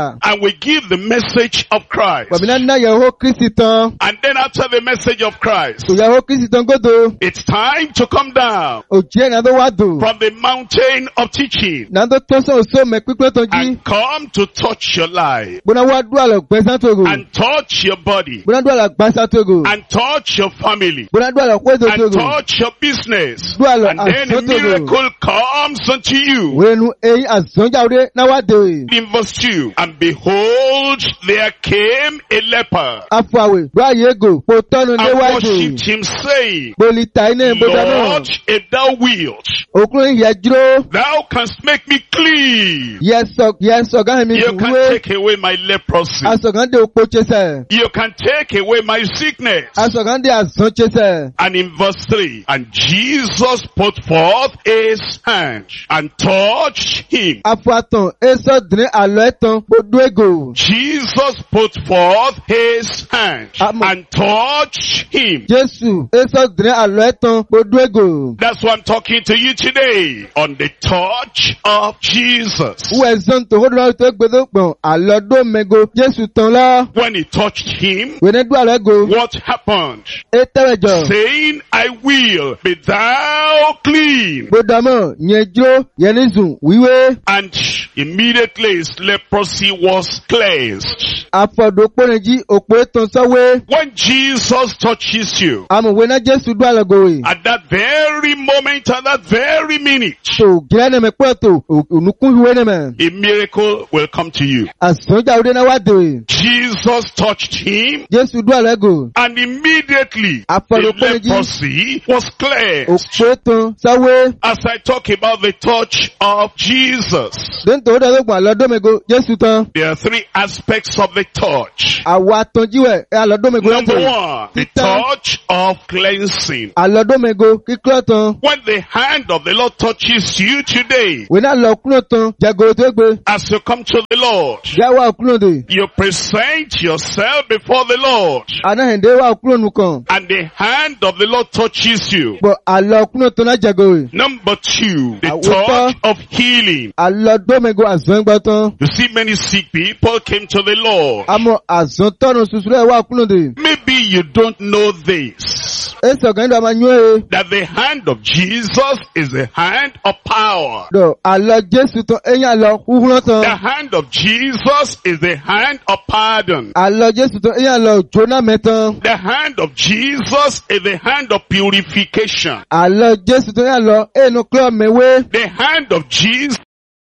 gbà. and we give the message of Christ. Bọ̀mí náà yẹ̀wò Kristi tán. And then after the message of Christ, Kò yẹ̀wò Kristi tán gbọ́dọ̀. it's time to come down Òjì ẹ̀ náà tó wá dùn. from the mountain of teaching Náà tó tó sọ̀rọ̀ sọ mẹ́ pípẹ́ tán jí. and come to touch your life Bọ́nà wá dúró àlọ́ gbẹ́sán tó gò. and touch your body Bọ́nà dúró àlọ́ gbẹ́sán tó gò. and touch your family Bọ́nà dúró àlọ́ kó ètò tó and gò. touch your business. Dúró àlọ́ And then a àsán tó gò. miracle comes unto you. Wẹ́nu eyín àsánjáwé náà wá dé. In verse two, and behold, there came a leper Afọ̀àwẹ̀ gbọ́ àyè gò. Kò tọ́nu and léwájú. worshipped him, saying, Bólí ta iná ìbòdà náà. Lord, if thou wilt, Òkúrin yẹ dúró. thou canst make me clean. Yẹ sọ yẹ sọ̀gán mi You fún can wé. take away my leprosy. Asọ̀gán dé òpó chesẹ̀. You can take away my sickness. Asọ̀gán dé àsán chesẹ̀. And in verse three, and Jesus put forth his hand and touched him. Afọ̀àtàn èso dìrín àlọ́ ẹ̀tàn gbódú ègò. Jesus put forth his hand Amen. and touched him. Jésù èso dìrín àlọ́ ẹ̀tàn gbódú ègò. That's why I'm talking to you today on the touch of Jesus. Wú ẹ̀sán tó hó dúró tó gbẹdọ̀ pọ̀n àlọ́ dó mẹ́go Jésù tán lọ. When he touched him, Wẹ́nẹ́ dú àlọ́ ẹ̀gò. what happened? É tẹ́wẹ̀jọ. Saying, I will be thou clean. Gbódàmọ̀ yẹn jó yẹn ní zùn wíwé. And immediately his leprosy was cleansed. Afọ̀dọ̀ pọ́nrẹ́jì òpó ètò sọ́wé. When Jesus touches you, Amòwe náà Jésù dú àlọ́ gòwè. at that very moment, at that very minute, Tò gílẹ̀ nẹ̀mẹ̀ pẹ́ẹ̀tò ònùkún ìwé nẹ̀mẹ̀. a miracle will come to you. Àsánjáwé náà wá dé. Jesus touched him, Jésù dú àlọ́ ẹ̀gò. and immediately the Afọ̀dọ̀ leprosy was cleansed. Òpó ètò sọ́wé. As I talk about the touch of Jesus, Dẹ́ntò ó dẹ́gbẹ̀gbọ̀n àlọ́ dómego Jésù tán. there are three aspects of the touch. Àwọ̀ àtọ̀jíwẹ̀ ẹ̀ àlọ́ dómego Number lọ́tọ̀. one, the Títán. touch of cleansing. Àlọ́ dómego kíkọ́ tán. When the hand of the Lord touches you today, Wèé náà lọ kúrò tán. Jàgòrò tó gbé. as you come to the Lord, Yàwó àkúrò dè. you present yourself before the Lord, Anáhẹ̀ndé wà kúrò nù kàn. and the hand of the Lord touches you. Bọ̀ àlọ́ kúrò tán náà jàgòrò. Number two, the Àwòtọ́. touch of healing. Àlọ́ dómego àzán gbọ́ tán. You see, many sick people came to the Lord. Àmọ́ àzán tọ́nu ṣuṣu rẹ̀ wà kúrò dè. Maybe you don't know this, Èsì ọ̀gá nígbà máa yún ẹ. that the hand of Jesus is the hand of power. Dọ̀ àlọ́ Jésù tán ẹ̀yìn àlọ́ húhúrán The tán. hand of Jesus is the hand of pardon. Àlọ́ Jésù tán ẹ̀yìn àlọ́ jóná mẹ́tán. The hand of Jesus is the hand of purification. Àlọ́ Jésù tán ẹ̀yìn àlọ́ ẹ̀nu kílọ̀ mẹ́wé. The hand of Jesus,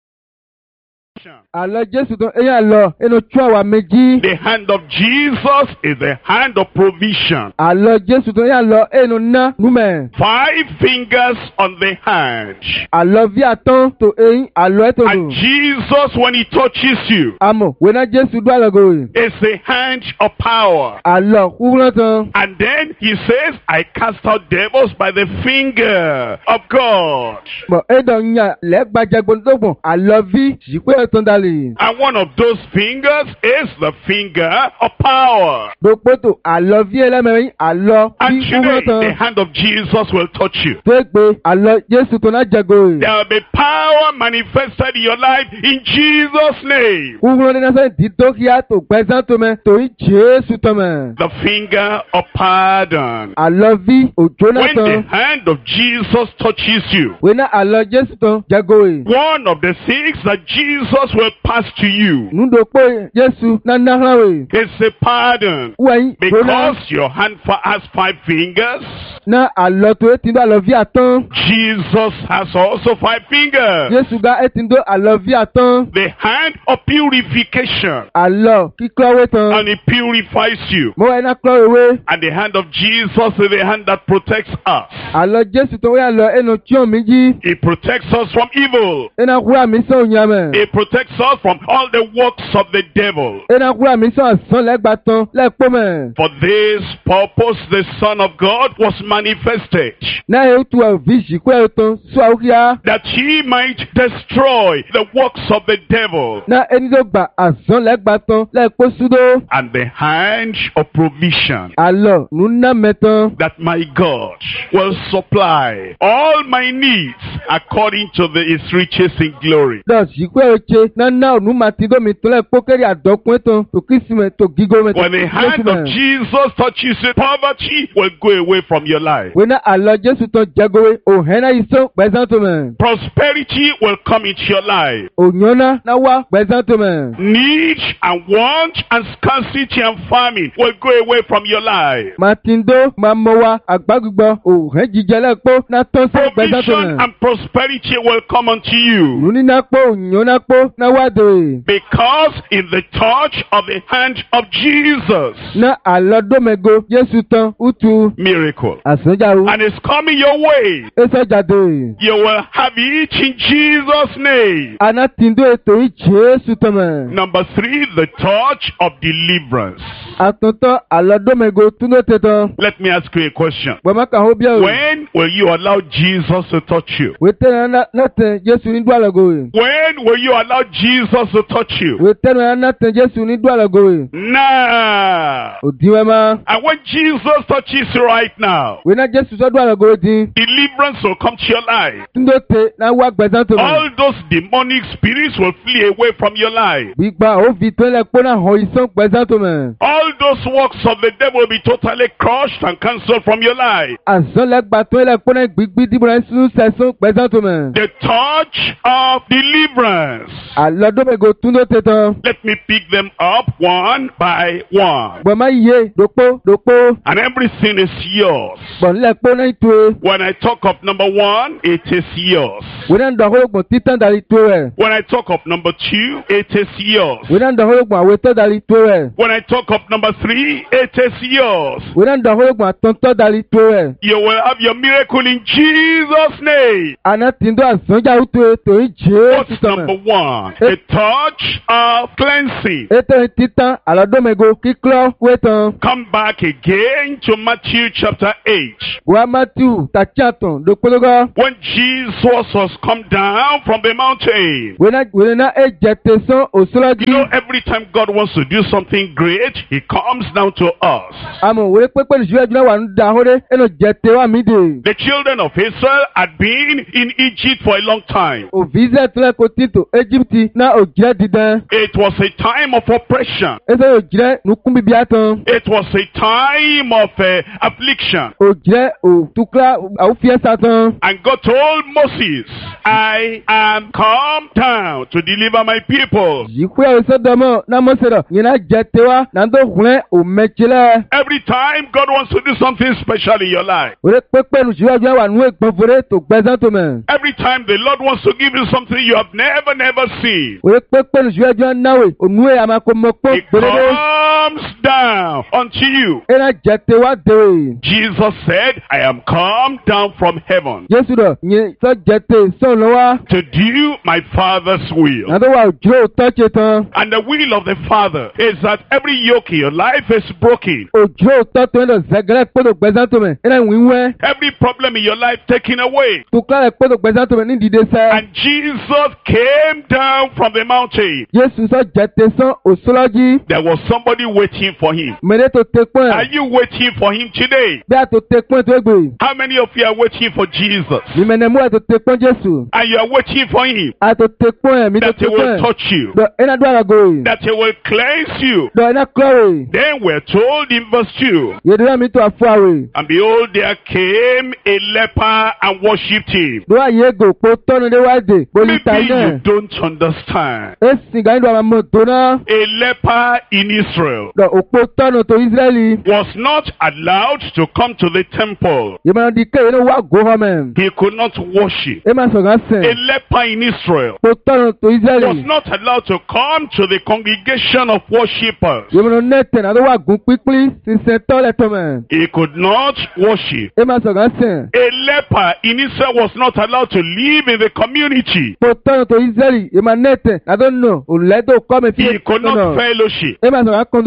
Àlọ́ Jésù tán ẹ̀yìn àlọ́ ẹnu tú àwà méjì. the hand of Jesus is the hand of provision. Àlọ́ Jésù tán ẹ̀yìn àlọ́ ẹnu ná númẹ̀. Five fingers on the hand. Àlọ́ bí àtán tó ẹ̀yìn àlọ́ ẹ̀tọ́ And Jesus, when he touches you, Àmọ̀ wẹ́nà Jésù dú àlọ́ gòrè. is the hand of power. Àlọ́ húhúrán tán. And then he says, I cast out devils by the finger of God. Bọ̀ ẹ̀dọ̀ ń yà lẹ́gbàjẹ́gbọ̀ndọ̀gbọ̀n àlọ́ bí ṣìpẹ́ ẹ̀tàn dalè. And one of those fingers is the finger of power. Gbogbo àlọ́ bí ẹlẹ́mẹ̀rin àlọ́ bí And húhúrán today, the tán. hand of Jesus will touch you. Tó gbé àlọ́ Jésù tán náà jẹ́gòrè. There will be power manifested in your life in Jesus' name. Húhúrán ní náà di dókíá tó gbẹ́sán tó mẹ́ torí Jésù tán mẹ́. The finger of pardon. Àlọ́ bí òjò náà When the tán. hand of Jesus touches you, Wẹ́nà àlọ́ Jésù tán jẹ́gòrè. one of the things that Jesus will pass to you Nudo pé Jésù náà náà hàn wè. is a pardon. Wẹ́yìn tó náà. Because your hand fa- has five fingers, Náà àlọ́ tó ẹ̀ ti ń dó àlọ́ bí àtán. Jesus has also five fingers. Jésù gá ẹ̀ ti ń dó àlọ́ bí àtán. The hand of purification, Àlọ́ kíkọ́wé tán. and it purifies you. Mo wá iná kọ́ ìwé. And the hand of Jesus is the hand that protects us. Àlọ́ Jésù tó wẹ́ àlọ́ ẹnu tí ò mí jí. It protects us from evil. Ẹna kúrò àmì sàn ònyàmẹ̀. It protects us from all the works of the devil. Ẹna kúrò àmì sàn àsán lẹ́gbàá tán lẹ́pọ̀ mẹ́. For this purpose, the Son of God was manifested, Náà yóò tu àbí ìṣìkú ẹ̀ tán sọ àwòkíyá. that he might destroy the works of the devil. Náà ẹni tó gbà àsán lẹ́gbàá tán lẹ́pọ̀ súdó. And the hand of provision, Àlọ́ nùnà mẹ́tán. that my God will supply all my needs according to the, his riches in glory. Dọ̀ ṣìkú ẹ̀ ṣe náà nana onu matido mi tole pokeri adokun ton to kisime to gigo me. When the hand of Jesus touches you, poverty will go away from your life. Wena alo Jesu to jagowe o hena iso gbezanto me. Prosperity will come into your life. Onyona na wa gbezanto me. Need and want and scarcity and famine will go away from your life. Matindo mamowa agbagugbo o he jijele po na ton se gbezanto Provision me. and prosperity will come unto you. Nuni na po nyona po na wa de. Because in the touch of the hand of Jesus, Na alo domego Jesu ton utu miracle. asojaru. And it's coming your way. Eso jade. You will have it in Jesus' name. Ana tindo eto yi Jesu ton me. Number three, the touch of deliverance. Atonto alo domego tuno teton. Let me ask you a question. Bama ka ho bia o. When will you allow Jesus to touch you? Wete na na ten Jesu ni dwala go. When will you allow Jesus to touch you? Wete na na ten Jesu ni dwala go. Now. Odiwe ma. And when Jesus touches you right now, We na Jesu so dwala go din. deliverance will come to your life. Tundo te na wa gbezanto me. All those demonic spirits will flee away from your life. Gbigba o vi to le po na ho ison gbezanto me. All those works of the devil will be totally crushed and cancelled from your life. Azon le gba to le po na gbigbi di bra sunu seson gbezanto me. The touch of deliverance. Alo domego tundo teton. Let me pick them up one by one. Bama ye dopo dopo. And everything is yours. Bon le po na itu. When I talk of number one, it is yours. We na ndo ho gbon titan dali to e. When I talk of number two, it is yours. We na ndo ho gbon aweto dali to e. When I talk of number three, it is yours. We na ndo ho gbon atonto dali to e. You will have your miracle in Jesus' name. Ana tindo azonja utu e to yi What's Jesu ton number me. one? The touch of cleansing. Eto titan alo domego kiklo weton. Come back again to Matthew chapter eight. Wa Matthew tachaton dokologo. When Jesus was come down from the mountain. We na we na e jete son You osoloji. know, every time God wants to do something great, He comes down to us. Amo we pepe ni juwe juna wa nda hore eno jete wa mi de. The children of Israel had been in Egypt for a long time. O visa tole ko tito Egypti na o jire didan. It was a time of oppression. Eso o jire nukun bibi atan. It was a time of uh, affliction. O jire o tukla au fie satan. And God told Moses, I am come down to deliver my people. Yikwe o so domo na mosero yina jete wa na ndo hule o mechile. Every time God wants to do something special in your life. O le pepe ni juwe juna wa nu egbonfore to gbezan to men. Every time the Lord wants to give you something you have never, never seen. O le pepe ni juwe juna nawe o nu e amako mokpo It gbedede. comes down unto you. Ena jete wa de. Jesus said, I am come down from heaven Jesu do nye so jete so lo wa. to do my Father's will. Na do wa o jire o touch tan. And the will of the Father is that every yoke in your life is broken. O jire o to to eno zegele pe to gbezan to men. Ena winwe. Every problem in your life taken away. Tukla le pe to gbezan to men ni dide se. And Jesus came down from the mountain. Jesu so jete son osoloji. There was somebody waiting for him. Mene to te pon. Are you waiting for him today? Bí a tó te pọ́n tó gbé. How many of you are waiting for Jesus? Ìmẹ̀nẹ̀ mú a tó te pọ́n Jésù. And you are waiting for him A tó te pọ́n ẹ̀mí tó that te he will pọ́n ẹ̀. touch you, Dọ̀ iná dúró àgọ́ yìí. that he will cleanse you. Dọ̀ iná kúrò. Then we're told in verse two, Yèdúrà mi tó àfọ àwẹ̀. and behold, there came a leper and worshipped him. Dọ̀ àyè ègò pò tọ́nu léwájú. Bolita Maybe iná. you don't understand. Èsì gàdí dọ̀ àmọ́ tó náà. A leper in Israel Dọ̀ òpó tọ́nu tó Ísírẹ́lì. was not allowed to come to the temple. Ìmọ̀ràn di kéyìn ní wà gò hàn mẹ́. He could not worship. Ẹ máa sọ̀rọ̀ A sẹ̀. leper in Israel Pò tọ́nu tó was Ísírẹ́lì. not allowed to come to the congregation of worshippers. Ìmọ̀ràn nẹ́tẹ̀ náà ló wà gùn pípín sísẹ tọ́lẹ̀ tó mẹ́. He could not worship. Ẹ máa sọ̀rọ̀ sẹ̀. A leper in Israel was not allowed to live in the community. Pò tọ́nu tó Ísírẹ́lì. Ìmọ̀ràn nẹ́tẹ̀ náà tó nù. Òlẹ́dọ̀ kọ́ mi fi He could not fellowship. Ẹ máa sọ̀rọ̀ akọ́ndó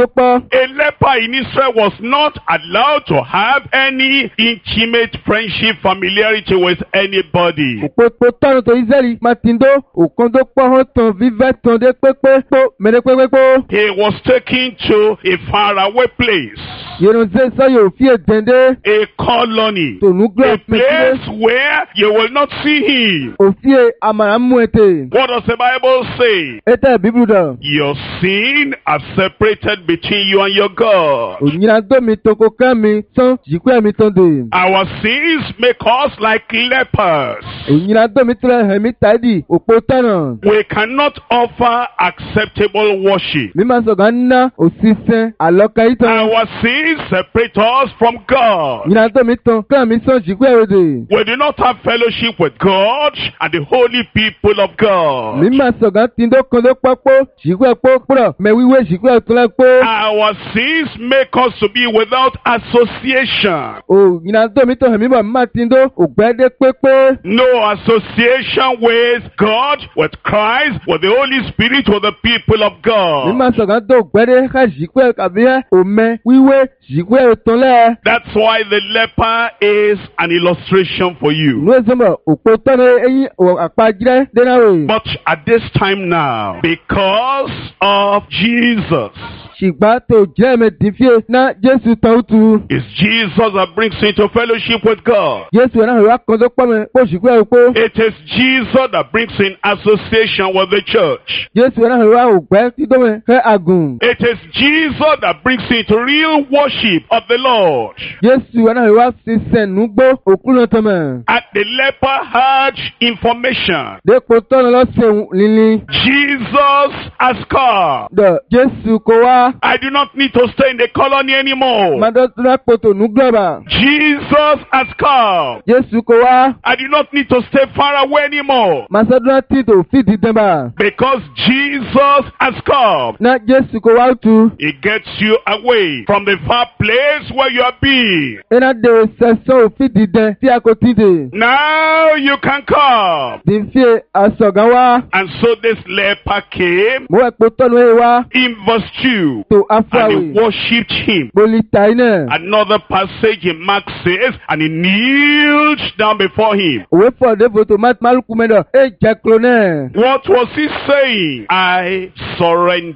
pọ̀. A leper in Israel was not allowed to have any intimate friendship, familiarity with anybody. Òpópó tọ́nu tó Ísírẹ́lì máa ti ń dó òkan tó pọ̀ hàn tán vívẹ́ tán dé pépé pó mẹ́lẹ́ pépépó. He was taken to a faraway place, Yèrùnzé sọ́yọ̀ òfin èdèndé. a colony, Tònú a gbé place where you will not see him. òfin àmàràmú ètè. What does the Bible say? Ètè bíbélù dàn. Your sin has separated between you and your God. Ònyìnà dómi tó kó ká mi tán jìkú ẹ̀mí tán dè. Our sins make us like lepers. Ònyìnà dómi tó lẹ̀ hẹ̀mí tàdí òpó tọ̀nà. We cannot offer acceptable worship. Mi máa sọ̀gán ná òṣìṣẹ́ àlọ́kà yìí tán. Our sins separate us from God. Ònyìnà dómi tán ká mi tán jìkú ẹ̀rọ dè. We do not have fellowship with God and the holy people of God. Mi máa sọ̀gán tí ń dó kan dó pọ́pọ́ jìkú ẹ̀ pọ́ pọ́rọ̀ mẹ́wíwé jìkú ẹ̀ tó lẹ́ pọ́. Our sins make us to be without association. Ònyìnà dómi tán hẹ̀mí bọ̀ máa ti ń dó ògbẹ́dẹ́ pépé. No association with God, with Christ, with the Holy Spirit, with the people of Mi God. máa sọ̀gán tó ògbẹ́dẹ́ ká jìkú ẹ̀ kàbí ẹ̀ òmẹ wíwé jìkú ẹ̀ tán lẹ́. That's why the leper is an illustration for you. Ìlú ìsọmọ òpó tọ́nu eyín àpájírẹ́ dénáwó. But at this time now, because of Jesus, Ṣìgbà tó jẹ́ ẹ̀mẹ̀ dìfíè ná Jésù tán tu. it's Jesus that brings you into fellowship with God. Jésù ẹ̀ náà ìwà kan tó pọ̀ mẹ́ kó jìkú ẹ̀ pọ́. It is Jesus that brings in association with the church. Jésù ẹ̀ náà ìwà ògbẹ́ títọ́ kẹ́ àgùn. It is Jesus that brings you into real worship of the Lord. Jésù ẹ̀ náà ìwà sísẹ̀ nùgbó òkú náà tán mẹ́. And the leper had information. Dépò tọ́nu lọ́sẹ̀ lílí. Jesus has come. Dọ̀ Jésù kò wá. I do not need to stay in the colony anymore. Màdọ́túnrà pòtò nùgbọ̀bà. Jesus has come. Jésù kò wá. I do not need to stay far away anymore. Màsọ́dúnrà títò fìdí dẹ́mbà. Because Jesus has come. Ná Jésù kò wá tu. He gets you away from the far place where you have been. Iná de sẹ̀sọ́ òfìdí dẹ tí a kò tí dè. Now you can come. Dìfíè àsọ̀gán wá. And so this leper came Mo wẹ̀ pò tọ́nu ẹ̀ wá. in verse two. Tó And afáwì. he worshipped him. Bólí ta iná. Another passage in Mark says, and he kneeled down before him. Òwe fọ̀ dé fòtò má malùkù mẹ́dọ̀. Ẹ jẹ́ kúrò náà. What was he saying? I surrender.